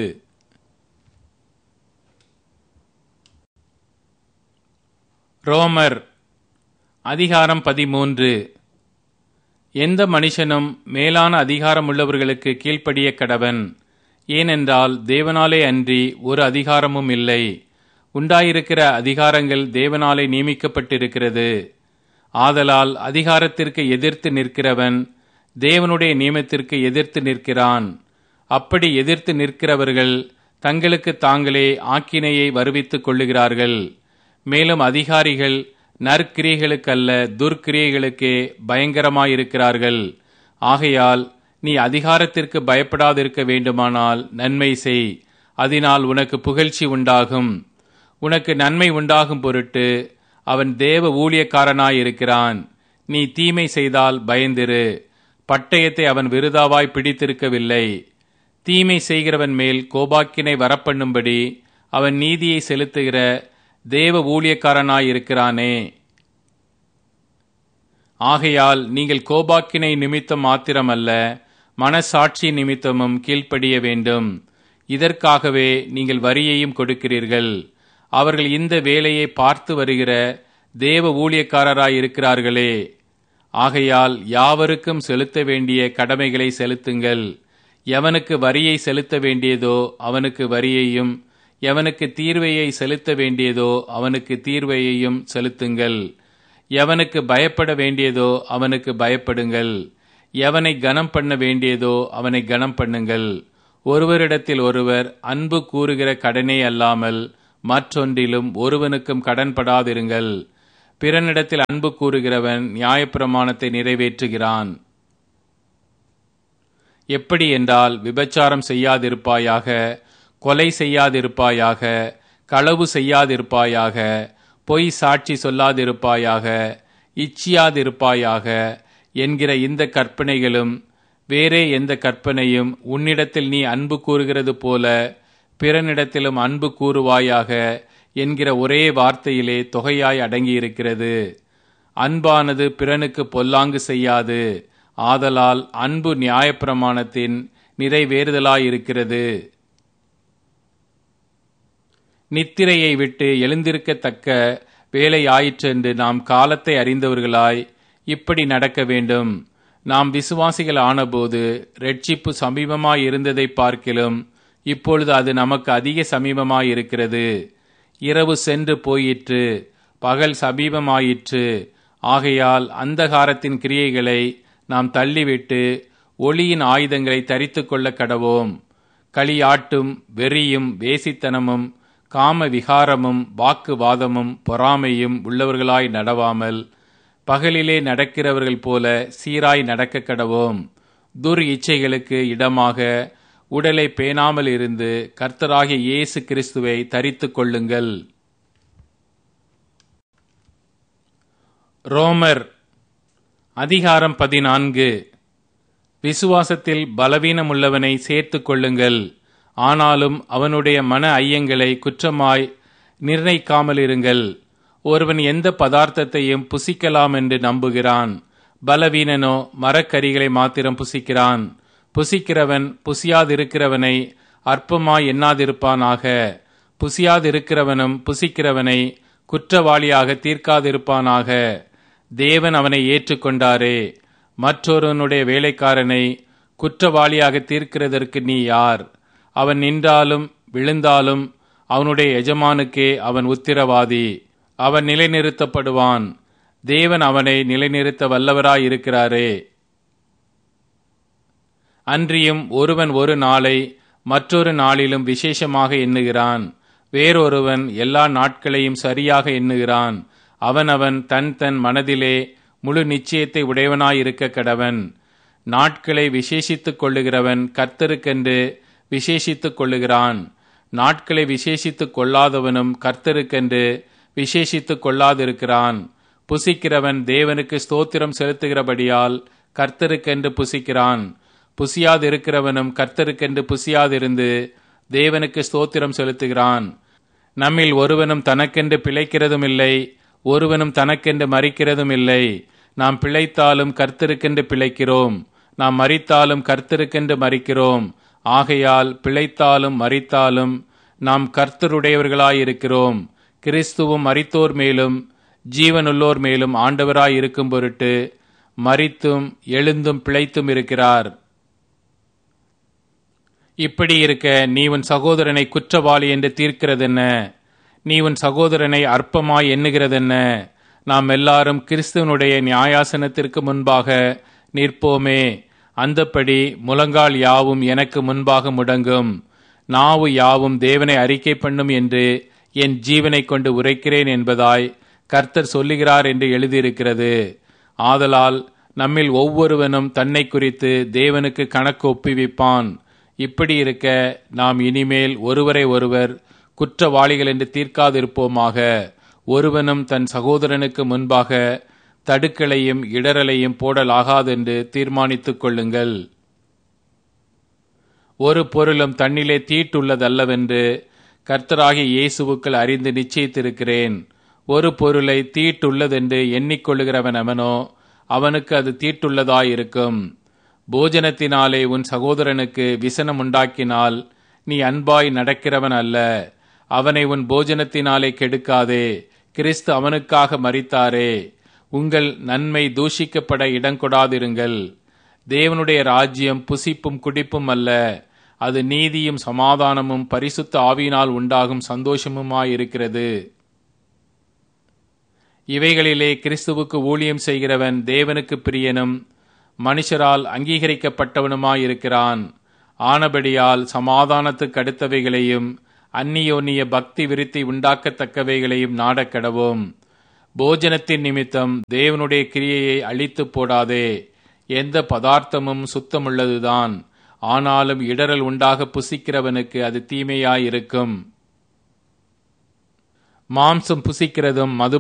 ரோமர் அதிகாரம் பதிமூன்று. எந்த மனுஷனும் மேலான அதிகாரமுள்ளவர்களுக்கு கீழ்ப்படிய கடவன். ஏனென்றால் தேவனாலே அன்றி ஒரு அதிகாரமும் இல்லை. உண்டாயிருக்கிற அதிகாரங்கள் தேவனாலே நியமிக்கப்பட்டிருக்கிறது. ஆதலால் அதிகாரத்திற்கு எதிர்த்து நிற்கிறவன் தேவனுடைய நியமத்திற்கு எதிர்த்து நிற்கிறான். அப்படி எதிர்த்து நிற்கிறவர்கள் தங்களுக்கு தாங்களே ஆக்கினையை வருவித்துக் கொள்ளுகிறார்கள். மேலும் அதிகாரிகள் நற்கிரியைகளுக்கல்ல துர்க்கிரியைகளுக்கே பயங்கரமாயிருக்கிறார்கள். ஆகையால் நீ அதிகாரத்திற்கு பயப்படாதிருக்க வேண்டுமானால் நன்மை செய். அதனால் உனக்கு புகழ்ச்சி உண்டாகும். உனக்கு நன்மை உண்டாகும் பொருட்டு அவன் தேவ ஊழியக்காரனாயிருக்கிறான். நீ தீமை செய்தால் பயந்திரு. பட்டயத்தை அவன் விருதாவாய் பிடித்திருக்கவில்லை. தீமை செய்கிறவன் மேல் கோபாக்கினை வரப்பண்ணும்படி அவன் நீதியை செலுத்துகிற தேவ ஊழியக்காரனாயிருக்கிறானே. ஆகையால் நீங்கள் கோபாக்கினை நிமித்தம் மாத்திரமல்ல, மனசாட்சி நிமித்தமும் கீழ்ப்படிய வேண்டும். இதற்காகவே நீங்கள் வரியையும் கொடுக்கிறீர்கள். அவர்கள் இந்த வேலையை பார்த்து வருகிற தேவ ஊழியக்காரராயிருக்கிறார்களே. ஆகையால் யாவருக்கும் செலுத்த வேண்டிய கடமைகளை செலுத்துங்கள். எவனுக்கு வரியை செலுத்த வேண்டியதோ அவனுக்கு வரியையும், எவனுக்கு தீர்வையை செலுத்த வேண்டியதோ அவனுக்கு தீர்வையையும் செலுத்துங்கள். எவனுக்கு பயப்பட வேண்டியதோ அவனுக்கு பயப்படுங்கள். எவனை கனம் பண்ண வேண்டியதோ அவனை கனம் பண்ணுங்கள். ஒருவரிடத்தில் ஒருவர் அன்பு கூறுகிற கடனே அல்லாமல் மற்றொன்றிலும் ஒருவனுக்கும் கடன்படாதிருங்கள். பிறனிடத்தில் அன்பு கூறுகிறவன் நியாயப்பிரமாணத்தை நிறைவேற்றுகிறான். எப்படி என்றால், விபச்சாரம் செய்யாதிருப்பாயாக, கொலை செய்யாதிருப்பாயாக, களவு செய்யாதிருப்பாயாக, பொய் சாட்சி சொல்லாதிருப்பாயாக, இச்சியாதிருப்பாயாக என்கிற இந்த கற்பனைகளும் வேறே எந்த கற்பனையும் உன்னிடத்தில் நீ அன்பு கூறுகிறது போல பிறனிடத்திலும் அன்பு கூறுவாயாக என்கிற ஒரே வார்த்தையிலே தொகையாய் அடங்கியிருக்கிறது. அன்பானது பிறனுக்கு பொல்லாங்கு செய்யாது. ஆதலால் அன்பு நியாயப்பிரமாணத்தின் நிறைவேறுதலாயிருக்கிறது. நித்திரையை விட்டு எழுந்திருக்கத்தக்க வேலையாயிற்றென்று நாம் காலத்தை அறிந்தவர்களாய் இப்படி நடக்க வேண்டும். நாம் விசுவாசிகள் ஆனபோது இரட்சிப்பு சமீபமாயிருந்ததை பார்க்கிலும் இப்பொழுது அது நமக்கு அதிக சமீபமாயிருக்கிறது. இரவு சென்று போயிற்று, பகல் சமீபமாயிற்று. ஆகையால் அந்தகாரத்தின் கிரியைகளை நாம் தள்ளிவிட்டு ஒளியின் ஆயுதங்களை தரித்து கொள்ள கடவோம். களியாட்டும் வெறியும் வேசித்தனமும் காம விகாரமும் வாக்குவாதமும் பொறாமையும் உள்ளவர்களாய் நடவாமல் பகலிலே நடக்கிறவர்கள் போல சீராய் நடக்க கடவோம். துர் இச்சைகளுக்கு இடமாக உடலை பேணாமல் இருந்து கர்த்தராகிய இயேசு கிறிஸ்துவை தரித்து கொள்ளுங்கள். ரோமர் அதிகாரம் பதினான்கு. விசுவாசத்தில் பலவீனமுள்ளவனை சேர்த்து கொள்ளுங்கள். ஆனாலும் அவனுடைய மன ஐயங்களை குற்றமாய் நிர்ணயிக்காமல் இருங்கள். ஒருவன் எந்த பதார்த்தத்தையும் புசிக்கலாம் என்று நம்புகிறான். பலவீனனோ மரக்கரிகளை மாத்திரம் புசிக்கிறான். புசிக்கிறவன் புசியாதிருக்கிறவனை அற்பமாய் எண்ணாதிருப்பானாக. புசியாதிருக்கிறவனும் புசிக்கிறவனை குற்றவாளியாக தீர்க்காதிருப்பானாக. தேவன் அவனை ஏற்றுக்கொண்டாரே. மற்றொருவனுடைய வேலைக்காரனை குற்றவாளியாக தீர்க்கிறதற்கு நீ யார்? அவன் நின்றாலும் விழுந்தாலும் அவனுடைய எஜமானுக்கே அவன் உத்திரவாதி. அவன் நிலைநிறுத்தப்படுவான். தேவன் அவனை நிலைநிறுத்த வல்லவராயிருக்கிறாரே. அன்றியும் ஒருவன் ஒரு நாளை மற்றொரு நாளிலும் விசேஷமாக எண்ணுகிறான். வேறொருவன் எல்லா நாட்களையும் சரியாக எண்ணுகிறான். அவனவன் தன் தன் மனதிலே முழு நிச்சயத்தை உடையவனாயிருக்க கடவன். நாட்களை விசேஷித்துக் கொள்ளுகிறவன் கர்த்தருக்கென்று விசேஷித்துக் கொள்ளுகிறான். நாட்களை விசேஷித்துக் கொள்ளாதவனும் கர்த்தருக்கென்று விசேஷித்துக் கொள்ளாதிருக்கிறான். புசிக்கிறவன் தேவனுக்கு ஸ்தோத்திரம் செலுத்துகிறபடியால் கர்த்தருக்கென்று புசிக்கிறான். புசியாதிருக்கிறவனும் கர்த்தருக்கென்று புசியாதிருந்து தேவனுக்கு ஸ்தோத்திரம் செலுத்துகிறான். நம்மில் ஒருவனும் தனக்கென்று பிழைக்கிறதும் இல்லை, ஒருவனும் தனக்கென்று மரிக்கிறதும் இல்லை. நாம் பிழைத்தாலும் கர்த்தருக்கென்று பிழைக்கிறோம், நாம் மரித்தாலும் கர்த்தருக்கென்று மரிக்கிறோம். ஆகையால் பிழைத்தாலும் மரித்தாலும் நாம் கர்த்தருடையவர்களாயிருக்கிறோம். கிறிஸ்துவும் மரித்தோர் மேலும் ஜீவனுள்ளோர் மேலும் ஆண்டவராயிருக்கும் பொருட்டு மரித்தும் எழுந்தும் பிழைத்தும் இருக்கிறார். இப்படி இருக்க நீ உன் சகோதரனை குற்றவாளி என்று தீர்க்கிறதென்ன? நீ உன் சகோதரனை அற்பமாய் எண்ணுகிறதென்ன? நாம் எல்லாரும் கிறிஸ்துவனுடைய நியாயாசனத்திற்கு முன்பாக நிற்போமே. அந்தப்படி முழங்கால் யாவும் எனக்கு முன்பாக முடங்கும், நாவு யாவும் தேவனை அறிக்கை பண்ணும் என்று என் ஜீவனை கொண்டு உரைக்கிறேன் என்பதாய் கர்த்தர் சொல்லுகிறார் என்று எழுதியிருக்கிறது. ஆதலால் நம்மில் ஒவ்வொருவனும் தன்னை குறித்து தேவனுக்கு கணக்கு ஒப்புவிப்பான். இப்படி இருக்க நாம் இனிமேல் ஒருவரை ஒருவர் குற்றவாளிகள் என்று தீர்க்காதிருப்போமாக. ஒருவனும் தன் சகோதரனுக்கு முன்பாக தடுக்கலையும் இடரலையும் போடலாகாதென்று தீர்மானித்துக் கொள்ளுங்கள். ஒரு பொருளும் தன்னிலே தீட்டுள்ளதல்லவென்று கர்த்தராகிய இயேசுவுக்குள் அறிந்து நிச்சயித்திருக்கிறேன். ஒரு பொருளை தீட்டுள்ளதென்று எண்ணிக்கொள்ளுகிறவன் அவனோ அவனுக்கு அது தீட்டுள்ளதாயிருக்கும். போஜனத்தினாலே உன் சகோதரனுக்கு விசனம் உண்டாக்கினால் நீ அன்பாய் நடக்கிறவன் அல்ல. அவனை உன் போஜனத்தினாலே கெடுக்காதே. கிறிஸ்து அவனுக்காக மரித்தாரே. உங்கள் நன்மை தூஷிக்கப்பட இடங்கொடாதிருங்கள். தேவனுடைய ராஜ்யம் புசிப்பும் குடிப்பும் அல்ல, அது நீதியும் சமாதானமும் பரிசுத்த ஆவியினால் உண்டாகும் சந்தோஷமுமாயிருக்கிறது. இவைகளிலே கிறிஸ்துவுக்கு ஊழியம் செய்கிறவன் தேவனுக்கு பிரியனும் மனுஷரால் அங்கீகரிக்கப்பட்டவனுமாயிருக்கிறான். ஆனபடியால் சமாதானத்துக்கு அடுத்தவைகளையும் அந்நியோன்னிய பக்தி விருத்தி உண்டாக்கத்தக்கவைகளையும் நாடக்கடவோம். போஜனத்தின் நிமித்தம் தேவனுடைய கிரியையை அழித்து போடாதே. எந்த பதார்த்தமும் சுத்தமுள்ளதுதான், ஆனாலும் இடறல் உண்டாக புசிக்கிறவனுக்கு அது தீமையாயிருக்கும். மாம்சம் புசிக்கிறதும் மது